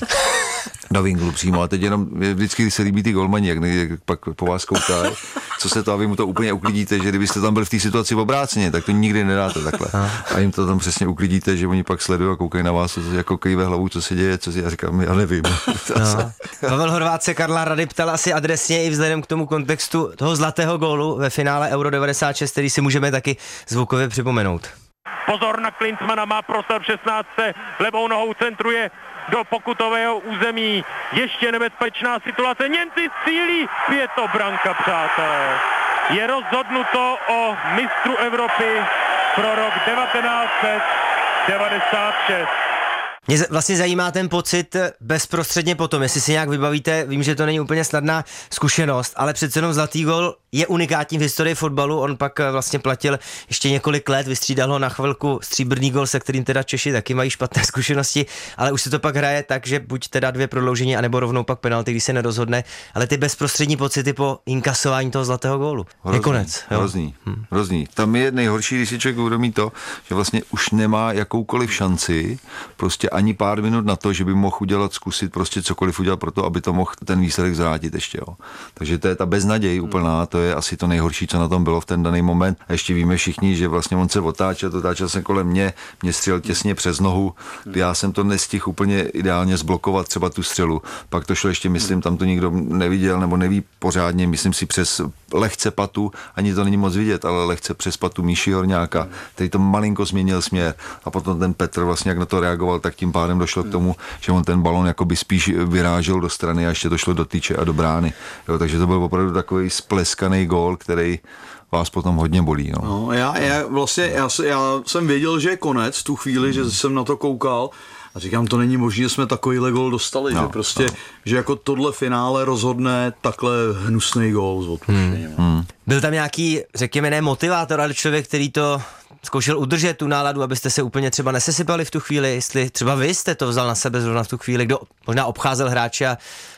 Do vinglu přímo a teď jenom vždycky se líbí ty golmani, jak, jak pak po vás koukají, co se to a vy mu to úplně uklidíte, že kdybyste tam byli v té situaci obráceně, tak to nikdy nedáte takhle. A jim to tam přesně uklidíte, že oni pak sledují a koukají na vás, jako kejve hlavou, co se děje, co si já říkám, já nevím. No. Pavel Horváth se Karla Rady ptal asi adresně i vzhledem k tomu kontextu toho zlatého gólu ve finále Euro devadesát šest, který si můžeme taky zvukově připomenout. Pozor na Klinsmana, má prostor v šestnáctce, levou nohou centruje do pokutového území. Ještě nebezpečná situace, Němci střílí, je to branka, přátelé. Je rozhodnuto o mistru Evropy pro rok devatenáct set devadesát šest. Mě vlastně zajímá ten pocit bezprostředně potom, jestli si nějak vybavíte, vím, že to není úplně snadná zkušenost, ale přece jenom zlatý gól je unikátní v historii fotbalu, on pak vlastně platil ještě několik let, vystřídal ho na chvilku stříbrný gól, se kterým teda Češi taky mají špatné zkušenosti, ale už se to pak hraje tak, že buď teda dvě prodloužení, anebo rovnou pak penalty, když se nerozhodne, ale ty bezprostřední pocity po inkasování toho zlatého gólu. Hrozný, je konec. Jo? Hrozný, hmm. hrozný. Tam je nejhorší, když si člověk uvědomí to, že vlastně už nemá jakoukoliv šanci, prostě ani pár minut na to, že by mohl udělat, zkusit prostě cokoliv udělat pro to, aby to mohl ten výsledek zvrátit ještě. Jo. Takže to je ta beznaděj úplná, to je asi to nejhorší, co na tom bylo v ten daný moment. A ještě víme všichni, že vlastně on se otáčel, otáčel se kolem mě, mě střel těsně přes nohu, já jsem to nestihl úplně ideálně zblokovat třeba tu střelu. Pak to šlo ještě, myslím, tam to nikdo neviděl nebo neví pořádně, myslím si přes lehce patu, ani to není moc vidět, ale lehce přes patu Míši Horňáka, který to malinko změnil směr a potom ten Petr vlastně jak na to reagoval, tak tím pádem došlo k tomu, že on ten balon jakoby spíš vyrážel do strany a ještě to šlo do tyče a do brány. Jo, takže to byl opravdu takový spleskaný gól, který vás potom hodně bolí. No. No, já, já vlastně já, já jsem věděl, že je konec v tu chvíli, hmm. že jsem na to koukal a říkám, to není možné, že jsme takovýhle gól dostali, no, že prostě, no. že jako tohle finále rozhodne takhle hnusný gól s odpuštěním. Hmm. Hmm. Byl tam nějaký, řekněme, ne motivátor, ale člověk, který to zkoušel udržet tu náladu, abyste se úplně třeba nesesypali v tu chvíli, jestli třeba vy jste to vzal na sebe zrovna v tu chvíli, kdo možná obcházel hráče a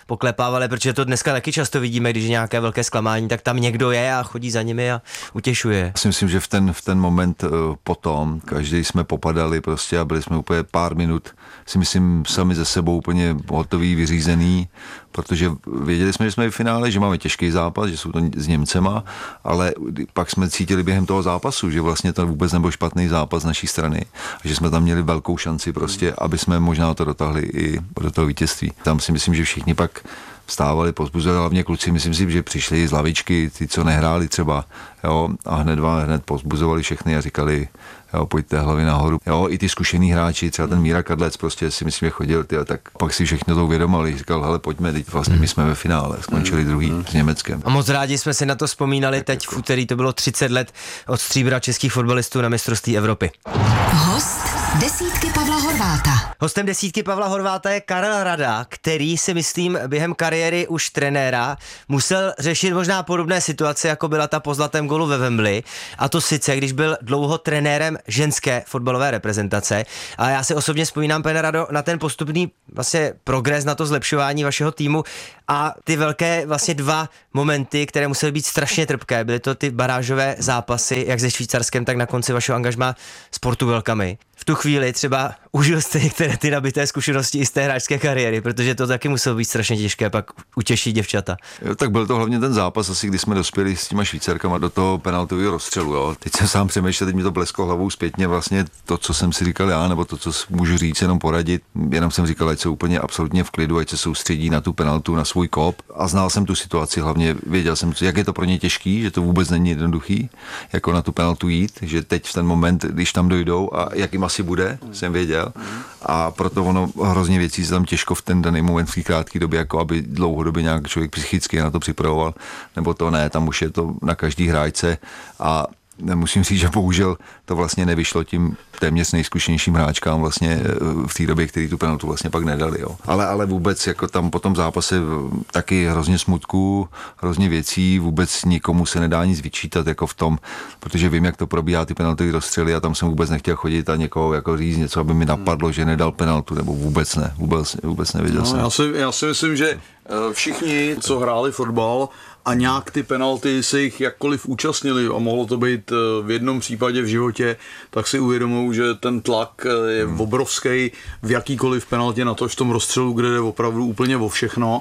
poklepávali, protože to dneska taky často vidíme, když je nějaké velké zklamání, tak tam někdo je a chodí za nimi a utěšuje. Já si myslím, že v ten, v ten moment uh, potom, každý jsme popadali prostě a byli jsme úplně pár minut, si myslím, sami ze sebou úplně hotový, vyřízený, protože věděli jsme, že jsme v finále, že máme těžký zápas, že jsou to s Němcema, ale pak jsme cítili během toho zápasu, že vlastně to vůbec nebyl špatný zápas z naší strany a že jsme tam měli velkou šanci prostě, aby jsme možná to dotáhli i do toho vítězství. Tam si myslím, že všichni pak vstávali, pozbuzovali, hlavně kluci, myslím si, že přišli z lavičky, ty, co nehráli třeba, jo, a hned vám hned pozbuzovali všechny a říkali, jo, pojďte hlavy nahoru. Jo, i ty zkušený hráči, třeba ten Míra Kadlec, prostě si myslím, že chodil, tyjo, tak pak si všechno to uvědomili, říkal, hele, pojďme, teď vlastně my jsme ve finále, skončili druhý s Německem. A moc rádi jsme si na to vzpomínali, teď v úterý to bylo třicet let od stříbra českých fotbalistů na mistrovství Evropy. Host desítky Pavla Horváta. Hostem desítky Pavla Horváta je Karel Rada, který si myslím během kariéry už trenéra musel řešit možná podobné situace, jako byla ta po zlatém golu ve Wembley, a to sice, když byl dlouho trenérem ženské fotbalové reprezentace. A já si osobně vzpomínám, pane Rado, na ten postupný vlastně progres, na to zlepšování vašeho týmu a ty velké vlastně dva momenty, které musely být strašně trpké. Byly to ty barážové zápasy, jak se Švýcarskem, tak na konci vašeho angažmá s Portugalkami. V tu chvíli třeba užil jste některé ty nabité zkušenosti i z té hráčské kariéry, protože to taky muselo být strašně těžké pak utěšit děvčata. Jo, tak byl to hlavně ten zápas, asi když jsme dospěli s těma Švýcarkama do toho penaltového rozstřelu. Jo. Teď jsem sám přemýšlel, teď mi to blesklo hlavou zpětně vlastně to, co jsem si říkal já, nebo to, co můžu říct, jenom poradit. Jenom jsem říkal, ať se úplně absolutně v klidu, ať se soustředí na tu penaltu, na svůj kop. A znal jsem tu situaci, hlavně věděl jsem, jak je to pro ně těžký, že to vůbec není jednoduchý, jako na tu penaltu jít, že teď v ten moment, když tam dojdou a jak jim asi bude, jsem věděl. A proto ono hrozně věcí se tam těžko v ten daný moment v té krátké době, jako aby dlouhodobě nějak člověk psychicky na to připravoval, nebo to ne, tam už je to na každý hráčce a musím říct, že bohužel to vlastně nevyšlo tím téměř nejzkušenějším hráčkám vlastně v té době, který tu penaltu vlastně pak nedali. Jo. Ale, ale vůbec jako tam po tom zápase taky hrozně smutku, hrozně věcí, vůbec nikomu se nedá nic vyčítat jako v tom, protože vím, jak to probíhá ty penalty rozstřely a tam jsem vůbec nechtěl chodit a někoho jako říct něco, aby mi napadlo, že nedal penaltu, nebo vůbec ne, vůbec, vůbec nevěděl no, jsem. Já si, já si myslím, že všichni, co hráli fotbal a nějak ty penalty se jich jakkoliv účastnili a mohlo to být v jednom případě v životě, tak si uvědomují, že ten tlak je obrovský v jakýkoliv penaltě, na to v tom rozstřelu, kde jde opravdu úplně o všechno.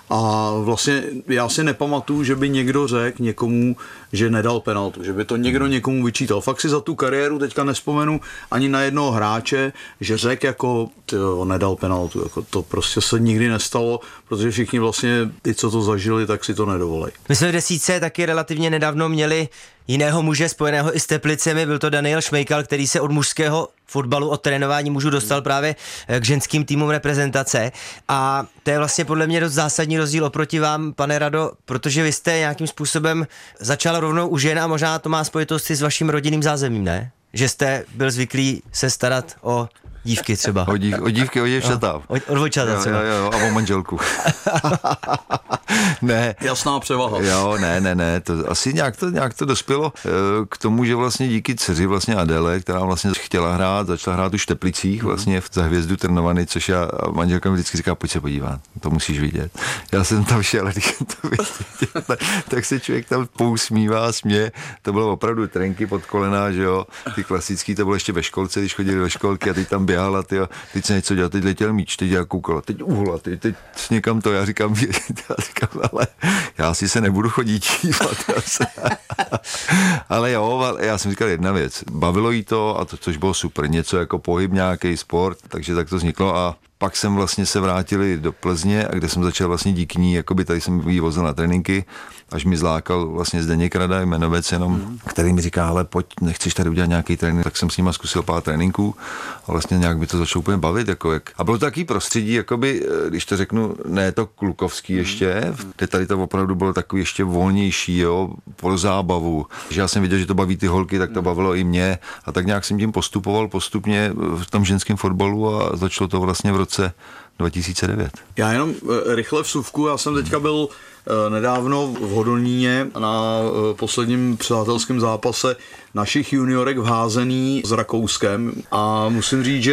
A vlastně já si nepamatuju, že by někdo řekl někomu, že nedal penaltu, že by to někdo někomu vyčítal. Fakt si za tu kariéru teďka nespomenu ani na jednoho hráče, že řekl jako tyjo, nedal penaltu. Jako to prostě se nikdy nestalo, protože všichni vlastně ty, co to zažili, tak si to nedovolej. My jsme v desítce taky relativně nedávno měli jiného muže spojeného i s Teplicemi, byl to Daniel Šmejkal, který se od mužského fotbalu, od trénování mužů dostal právě k ženským týmům reprezentace a to je vlastně podle mě dost zásadní rozdíl oproti vám, pane Rado, protože vy jste nějakým způsobem začal rovnou u žen a možná to má spojitosti s vaším rodinným zázemím, ne? Že jste byl zvyklý se starat o dívky třeba. O, dív, o dívky, o děvčata. O, o dvojčata třeba. Jo, jo, jo, a o manželku. Ne. Jasná převaha. Jo, ne, ne, ne, to asi nějak to, nějak to dospělo k tomu, že vlastně díky dceři vlastně Adele, která vlastně chtěla hrát, začala hrát už v Teplicích vlastně za Hvězdu Trnovany, což já a manželka mi vždycky říká, pojď se podívat, to musíš vidět. Já jsem tam šel, když to vidět, tak se člověk tam pousmívá, směje, to bylo opravdu trenky pod kolena, že jo, ty klasický, to bylo ještě ve školce, když chodili do školky a teď tam běhala, ty, teď se něco dělal, teď letěl míč, teď já koukala, teď uhla, teď, teď někam to, já říkám, já říkám, ale já si se nebudu chodit dívat. Ale jo, já jsem říkal jedna věc, bavilo jí to, a to, což bylo super, něco jako pohyb, nějaký sport, takže tak to vzniklo a pak jsem vlastně se vrátili do Plzně, a kde jsem začal vlastně díky ní, jakoby tady jsem jí vozil na tréninky, až mi zlákal vlastně Zdeněk Rada, jmenovec jenom, mm. který mi říká, ale pojď, nechceš tady udělat nějaký trénink, tak jsem s nima zkusil pár tréninků a vlastně nějak by to začalo úplně bavit, jako jak. A bylo to takový prostředí, jakoby, když to řeknu, ne to klukovský ještě, kde tady to opravdu bylo takový ještě volnější, jo, pro zábavu, že já jsem viděl, že to baví ty holky, tak to bavilo i mě a tak nějak jsem tím postupoval postupně v tom ženském fotbalu a začalo to vlastně v roce dva tisíce devět. Já jenom rychle vsuvku, já jsem teďka byl nedávno v Hodoníně na posledním přátelském zápase našich juniorek v házený s Rakouskem a musím říct, že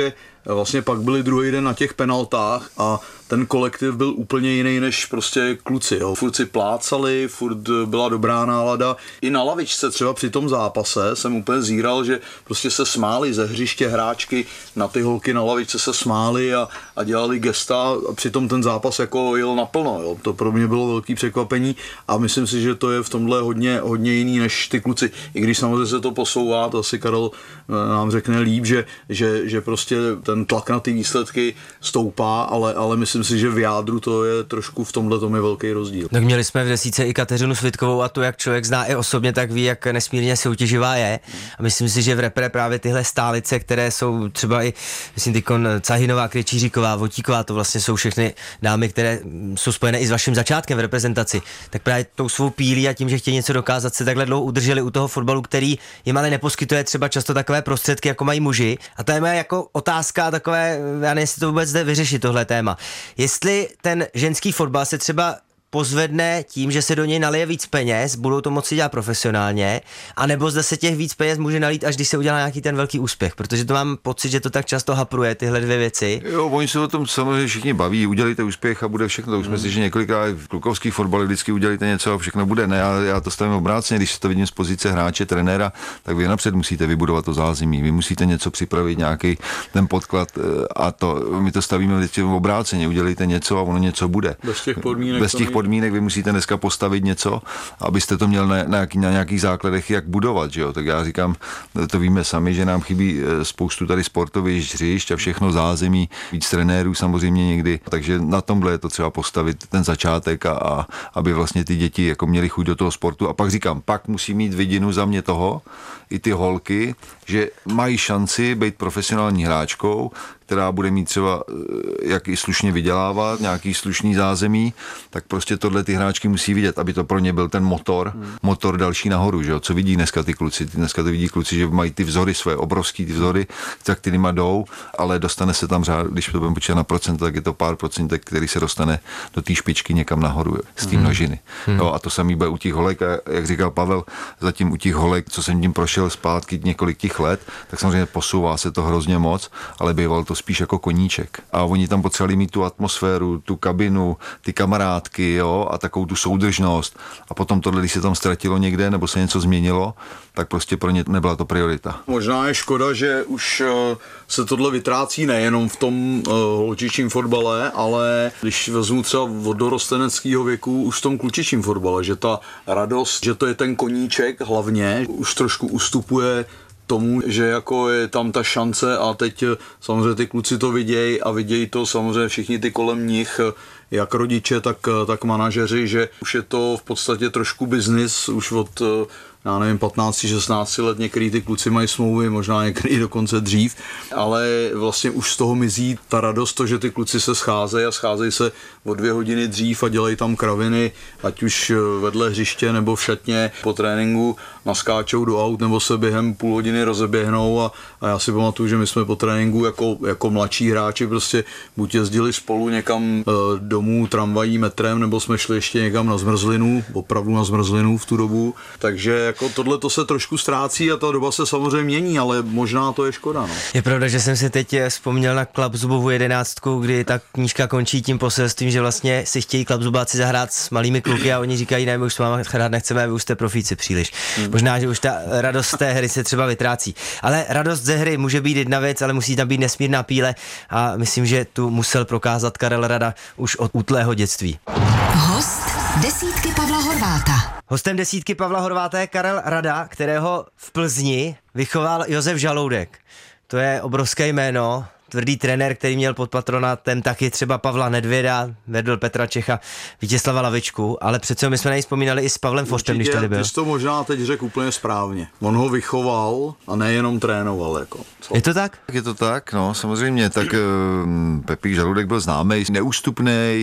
vlastně pak byli druhý den na těch penaltách a ten kolektiv byl úplně jiný než prostě kluci. Jo. Furt si plácali, furt byla dobrá nálada. I na lavičce třeba při tom zápase jsem úplně zíral, že prostě se smáli ze hřiště hráčky, na ty holky na lavičce se smáli a, a dělali gesta a přitom ten zápas jako jel naplno. Jo. To pro mě bylo velký překvapení a myslím si, že to je v tomhle hodně, hodně jiný než ty kluci. I když samozřejmě se to posouvá, to asi Karel nám řekne líp, že, že, že prostě ten tlak na ty výsledky stoupá, ale, ale myslím si, že v jádru to je trošku v tomhle tom je velký rozdíl. Tak měli jsme v desíce i Kateřinu Svitkovou a to, jak člověk zná i osobně, tak ví, jak nesmírně soutěživá je. A myslím si, že v repre právě tyhle stálice, které jsou třeba i, myslím, tykon Cahinová, Krejčíříková, Votíková, to vlastně jsou všechny dámy, které jsou spojené i s vaším začátkem v reprezentaci. Tak právě tou svou pílí a tím, že chtějí něco dokázat, se takhle dlouho udrželi u toho fotbalu, který jim ale neposkytuje třeba často takové prostředky, jako mají muži. A to je moje jako otázka takové, já nevím, jestli to vůbec jde vyřešit tohle téma. Jestli ten ženský fotbal se třeba pozvedne tím, že se do něj nalije víc peněz, budou to moci dělat profesionálně, anebo zda se těch víc peněz může nalít, až když se udělá nějaký ten velký úspěch, protože to mám pocit, že to tak často hapruje, tyhle dvě věci. Jo, oni se o tom samozřejmě všichni baví, udělejte úspěch a bude všechno. To už jsme si, že několikrát v klukovský fotbal vždycky udělejte něco a všechno bude. Ne, já, já to stavím obráceně, když to vidím z pozice hráče, trenéra, tak vy napřed musíte vybudovat to zázemí, vy musíte něco připravit, nějaký ten podklad a to my to stavíme vždycky obráceně, udělejte něco a ono něco bude. Bez těch podmínek. Bez těch podmínek vy musíte dneska postavit něco, abyste to měl na, na, nějaký, na nějakých základech, jak budovat, že jo? Tak já říkám, to víme sami, že nám chybí spoustu tady sportovišť, hřišť a všechno zázemí, víc trenérů samozřejmě někdy, takže na tomhle je to třeba postavit ten začátek a, a aby vlastně ty děti jako měly chuť do toho sportu a pak říkám, pak musí mít vidinu za mě toho, i ty holky, že mají šanci být profesionální hráčkou, která bude mít třeba jak i slušně vydělávat, nějaký slušný zázemí, tak prostě tohle ty hráčky musí vidět, aby to pro ně byl ten motor, hmm. motor další nahoru, že jo? Co vidí dneska ty kluci? Dneska to vidí kluci, že mají ty vzory své, obrovský ty vzory, tak kterýma jdou, ale dostane se tam řád, když to budeme počítat na procento, tak je to pár procentek, který se dostane do té špičky někam nahoru, z té množiny. Hmm. No, a to samý bude u těch holek, a jak říkal Pavel, zatím u těch holek, co jsem tím prošel zpátky několik těch let, tak samozřejmě posouvá se to hrozně moc, ale býval to spíš jako koníček. A oni tam potřebovali mít tu atmosféru, tu kabinu, ty kamarádky, jo, a takovou tu soudržnost. A potom tohle, když se tam ztratilo někde, nebo se něco změnilo, tak prostě pro ně nebyla to priorita. Možná je škoda, že už se tohle vytrácí nejenom v tom holčičím fotbale, ale když vezmu třeba od dorosteneckého věku už v tom klučičím fotbale, že ta radost, že to je ten koníček hlavně, už trošku ustupuje tomu, že jako je tam ta šance a teď samozřejmě ty kluci to vidějí a vidějí to samozřejmě všichni ty kolem nich, jak rodiče, tak, tak manažeři, že už je to v podstatě trošku biznis, už od já nevím, patnáct šestnáct let některý ty kluci mají smlouvy, možná některý dokonce dřív, ale vlastně už z toho mizí ta radost, to, že ty kluci se scházejí a scházejí se o dvě hodiny dřív a dělají tam kraviny, ať už vedle hřiště nebo v šatně po tréninku naskáčou do aut nebo se během půl hodiny rozeběhnou a, a já si pamatuju, že my jsme po tréninku jako, jako mladší hráči prostě buď jezdili spolu někam e, domů tramvají, metrem, nebo jsme šli ještě někam na zmrzlinu, opravdu na zmrzlinu v tu dobu, takže jako tohle to se trošku ztrácí a ta doba se samozřejmě mění, ale možná to je škoda. No. Je pravda, že jsem si teď vzpomněl na Klapzubovu jedenáctku, kdy ta knížka končí tím poselstvím, že vlastně si chtějí Klapzubáci zahrát s malými kluky a oni říkají, ne, my už s váma hrát nechceme, vy už jste profíci příliš. Hmm. Možná, že už ta radost z té hry se třeba vytrácí. Ale radost ze hry může být jedna věc, ale musí tam být nesmírná píle a myslím, že tu musel prokázat Karel Rada už od útlého dětství. Host desítky Pavla Horváta. Hostem desítky Pavla Horváta je Karel Rada, kterého v Plzni vychoval Josef Žaloudek. To je obrovské jméno, tvrdý trenér, který měl pod patronátem taky třeba Pavla Nedvěda, vedl Petra Čecha, Vítězslava Lavičku, ale přece my jsme na něj vzpomínali i s Pavlem Fortem, když tady byl. Ty jsi to možná teď řekl úplně správně. On ho vychoval a nejenom trénoval. Jako. Je to tak? Je to tak, no samozřejmě. Tak uh, Pepík Žaludek byl známý, neústupný,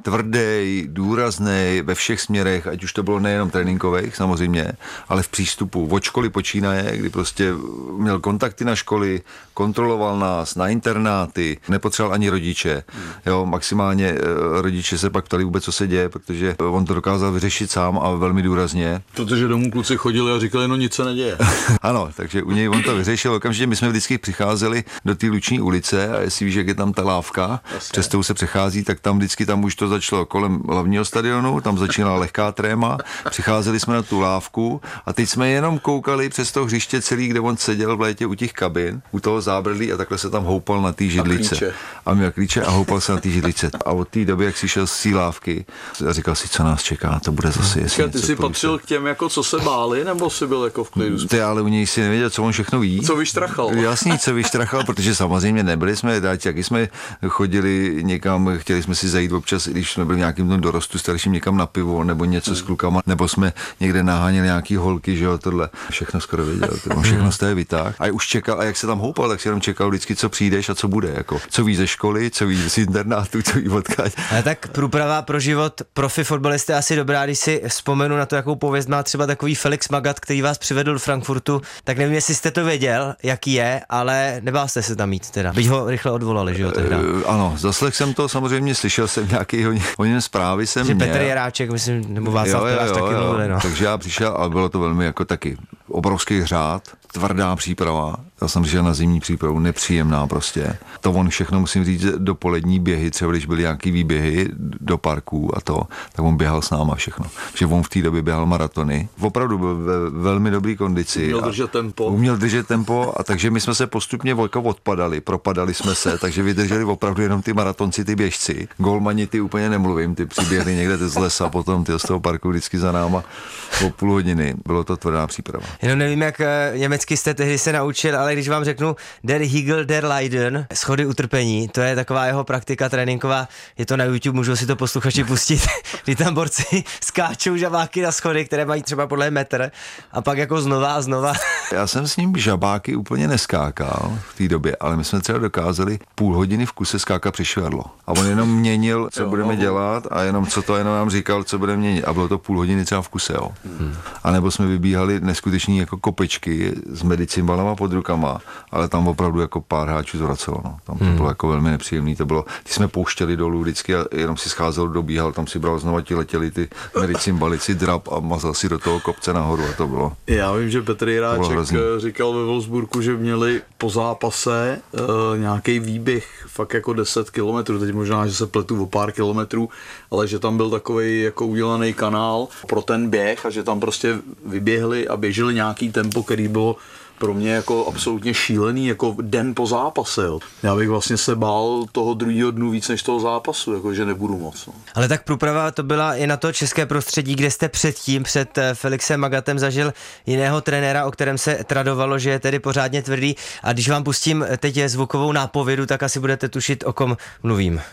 tvrdý, důrazný ve všech směrech, ať už to bylo nejenom tréninkových samozřejmě, ale v přístupu. Od školy počínaje, kdy prostě měl kontakty na školy, kontroloval nás na internáty, nepotřeboval ani rodiče. Jo, maximálně rodiče se pak ptali vůbec, co se děje, protože on to dokázal vyřešit sám a velmi důrazně. Protože domů kluci chodili a říkali, no nic se neděje. Ano, takže u něj on to vyřešil. Okamžitě my jsme vždycky přicházeli do té Luční ulice a jestli víš, jak je tam ta lávka, přes tou se přechází, tak tam vždycky tam už to začalo kolem hlavního stadionu, tam začínala lehká tréma, přicházeli jsme na tu lávku a teď jsme jenom koukali přes to hřiště celý, kde on seděl v létě u těch kabin, u toho zábradlí a takhle se tam houpal na té židlice. A, a měl klíče a houpal se na té židlice. A od té doby, jak si šel z té lávky, a říkal si, co nás čeká, to bude zase jestli Ty jsi patřil k těm, jako co se báli, nebo jsi byl jako v klidu? Ty ale u něj si nevěděl, co on všechno ví. Co vyštrachal. Jasný, co vyštrachal, protože samozřejmě nebyli jsme, dát, jak jsme chodili někam, chtěli jsme si zajít občas, když jsme byli v nějakým tom dorostu starším někam na pivo, nebo něco s klukama, nebo jsme někde naháněli nějaký holky, že jo, tohle. Všechno skoro věděl, on všechno z té vytáh. A už čekal, a jak se tam houpal, tak si jenom čekal vždycky, co přijdeš a co bude, jako. Co víš ze školy, co víš z internátu, co víš odkud. Ale tak průprava pro život profi fotbalisty je asi dobrá, když si vzpomenu na to, jakou pověst má třeba takový Felix Magath, který vás přivedl do Frankfurtu, tak nevím, jestli jste to věděl, jaký je, ale nebál jste se tam mít teda. Byť ho rychle odvolali, že jo, tehda. Uh, ano, zaslech jsem to, samozřejmě slyšel jsem nějaký o něm zprávy jsem že měl. Petr Jaráček, myslím, nebo Václav Peláš taky mluvili, no. Takže já přišel a bylo to velmi jako taky obrovský řád, tvrdá příprava. Já jsem přišel na zimní přípravu, nepříjemná prostě. To on všechno, musím říct, dopolední běhy, třeba když byly nějaký výběhy do parků a to, tak on běhal s náma všechno. Že on v té době běhal maratony. Opravdu byl ve velmi dobrý kondici. Uměl držet tempo. Uměl držet tempo a takže my jsme se postupně odpadali, propadali jsme se, takže vydrželi opravdu jenom ty maratonci, ty běžci. Golmani ty úplně nemluvím, ty přiběhli někde z lesa, potom ty z toho parku vždycky za náma o půl hodiny. Bylo to tvrdá příprava. Jenom nevím, jak německy jste tehdy se naučil, ale když vám řeknu Der Hügel der Leiden, schody utrpení, to je taková jeho praktika tréninková, je to na YouTube, můžou si to posluchači pustit, kdy tam borci skáčou žabáky na schody, které mají třeba podle metr a pak jako znova a znova. Já jsem s ním žabáky úplně neskákal v té době, ale my jsme třeba dokázali půl hodiny v kuse skákat přes švadlo. A on jenom měnil, co jo, budeme dělat a jenom co to jenom nám říkal, co budeme měnit. A bylo to půl hodiny třeba v kuse, jo. Hmm. A nebo jsme vybíhali neskuteční jako kopečky s medicimbalama pod rukama, ale tam opravdu jako pár háčů zvracelo, no. Tam to hmm. bylo jako velmi nepříjemný, to bylo, ty jsme pouštěli dolů vždycky a jenom si scházel, dobíhal, tam si bral znova, ti letěli ty medicimbaly, si drap a mazal si do toho kopce nahoru a to bylo. Já vím, že Petr Jiráček říkal ve Wolfsburgu, že měli po zápase uh, nějaký výběh fakt jako deset kilometrů, teď možná, že se pletu o pár kilometrů, ale že tam byl takovej jako udělaný kanál pro ten běh a že tam prostě vyběhli a běželi nějaký tempo, který bylo pro mě jako absolutně šílený, jako den po zápase. Jo. Já bych vlastně se bál toho druhého dnu víc než toho zápasu, jako že nebudu moc. No. Ale tak průprava to byla i na to české prostředí, kde jste předtím, před Felixem Magathem zažil jiného trenéra, o kterém se tradovalo, že je tedy pořádně tvrdý. A když vám pustím teď zvukovou nápovědu, tak asi budete tušit, o kom mluvím.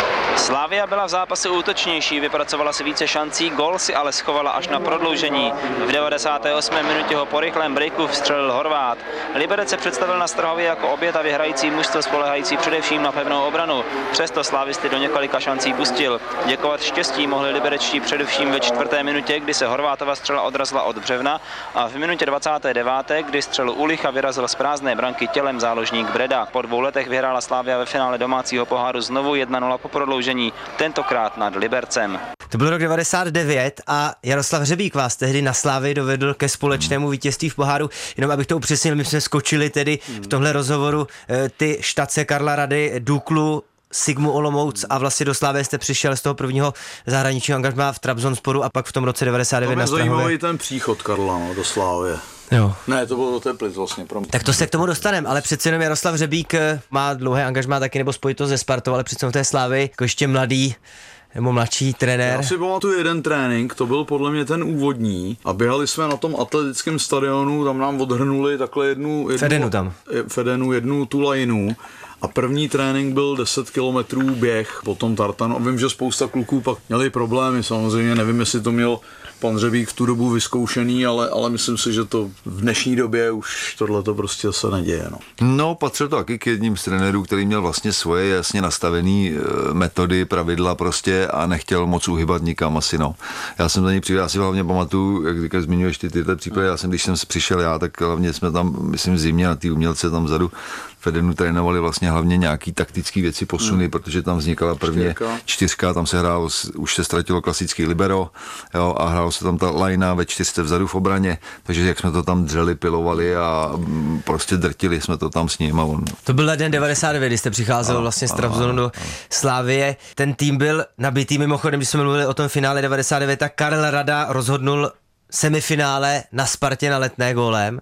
Slavia byla v zápase útočnější, vypracovala si více šancí, gól si ale schovala až na prodloužení. V devadesáté osmé minutě ho po rychlém breaku vstřelil Horvát. Liberec se představil na Strahově jako obětavě hrající mužstvo spolehající především na pevnou obranu. Přesto slavisty do několika šancí pustil. Děkovat štěstí mohli liberečtí především ve čtvrté minutě, kdy se Horvátova střela odrazila od břevna, a v minutě dvacáté deváté, kdy střelu Ulicha vyrazil z prázdné branky tělem záložník Breda. Po dvou letech vyhrála Slavia ve finále domácího poháru znovu jedna nula po prodloužení, tentokrát nad Libercem. To byl rok devadesát devět a Jaroslav Hřebík vás tehdy na Slavii dovedl ke společnému vítězství v poháru. Jenom abych to upřesnil, my jsme skočili tedy v tomhle rozhovoru ty štace Karla Rady, Duklu, Sigmu Olomouc a vlastně do Slavie jste přišel z toho prvního zahraničního angažmá v Trabzonsporu a pak v tom roce devadesát devět na Strahově. Zajímavý ten příchod Karla, no, do Slávie. Jo. Ne, to bylo do Teplic vlastně. Pro mě. Tak to se k tomu dostaneme, ale přece jenom Jaroslav Hřebík má dlouhé angažmá taky nebo spojitost ze Spartou, ale přece v té Slávii jako ještě mladý nebo mladší trenér. Já si pamatuju jeden trénink, to byl podle mě ten úvodní a běhali jsme na tom atletickém stadionu, tam nám odhrnuli takhle jednu, jednu Fedenu tam. Fedenu, jednu tu lajinu. A první trénink byl deset kilometrů běh po tom tartanu. A vím, že spousta kluků pak měli problémy, samozřejmě nevím, jestli to měl pan Řebík v tu dobu vyzkoušený, ale, ale myslím si, že to v dnešní době už tohle to prostě se neděje. No, no patřil to taky k jedním z trenérů, který měl vlastně svoje jasně nastavené metody, pravidla prostě a nechtěl moc uhybat nikam asi, no. Já jsem za něj přišel, já si hlavně pamatuju, jak říkáš, zmiňuješ ty tyhle příklady, já jsem, když jsem přišel já, tak hlavně jsme tam, myslím, v zimě na ty umělce tam vzadu v Edenu trénovali vlastně hlavně nějaký taktický věci, posuny, hmm. protože tam vznikala prvně čtyřka. čtyřka, tam se hrálo, už se ztratilo klasický libero, jo, a hrálo se tam ta lajna ve čtyřce vzadu v obraně, takže jak jsme to tam dřeli, pilovali a prostě drtili jsme to tam s ním. A on... To byl leden devadesát devět, kdy jste přicházel a, vlastně z Trabzonu do Slavie. Ten tým byl nabitý, mimochodem, když jsme mluvili o tom finále devadesát devět, tak Karel Rada rozhodnul semifinále na Spartě na Letné gólem.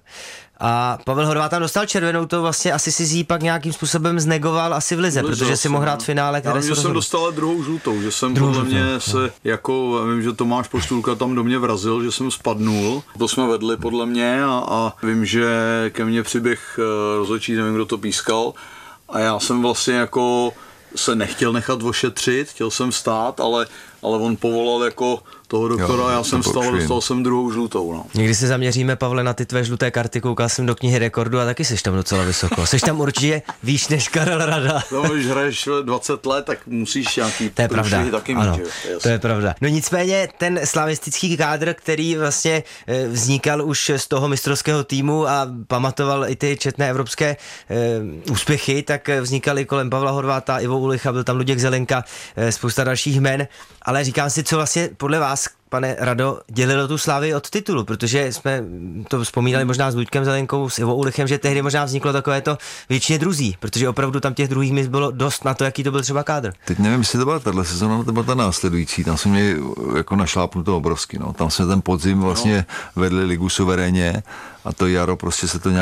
A Pavel Horváth tam dostal červenou, to vlastně asi si jí pak nějakým způsobem znegoval asi v lize, Lize protože si mohl hrát finále, které já vím, se že jsem dostal druhou žlutou, že jsem druhou podle mě žlutou, se, jako, já vím, že Tomáš Postůlka tam do mě vrazil, že jsem spadnul, to jsme vedli podle mě a, a vím, že ke mně přiběh rozhodčí, nevím, kdo to pískal a já jsem vlastně jako se nechtěl nechat ošetřit, chtěl jsem vstát, ale, ale on povolal jako toho doktora, jo, já jsem vstal a dostal jsem druhou žlutou. No. Někdy se zaměříme, Pavle, na ty tvé žluté karty, koukal jsem do knihy rekordů a taky seš tam docela vysoko. Seš tam určitě výš než Karel Rada. No, když hraješ dvacet let, tak musíš nějaký to je pravda. taky ano, mít. Jo, to je pravda. No nicméně ten slavistický kádr, který vlastně vznikal už z toho mistrovského týmu a pamatoval i ty četné evropské e, úspěchy, tak vznikaly kolem Pavla Horváta, Ivo Ulicha, byl tam Luděk Zelenka, e, spousta dalších jmen, ale říkám si, co vlastně podle vás, pane Rado, dělilo tu Slavii od titulu, protože jsme to vzpomínali možná s Luďkem Zelenkou, s Ivo Ulichem, že tehdy možná vzniklo takové to většině druzí, protože opravdu tam těch druhých míst bylo dost na to, jaký to byl třeba kádr. Teď nevím, jestli to byla tahle sezóna, nebo to byla ta následující, tam jsme měli jako našlápnuto obrovsky, no. Tam jsme ten podzim vlastně vedli ligu suverénně a to jaro prostě se to nějak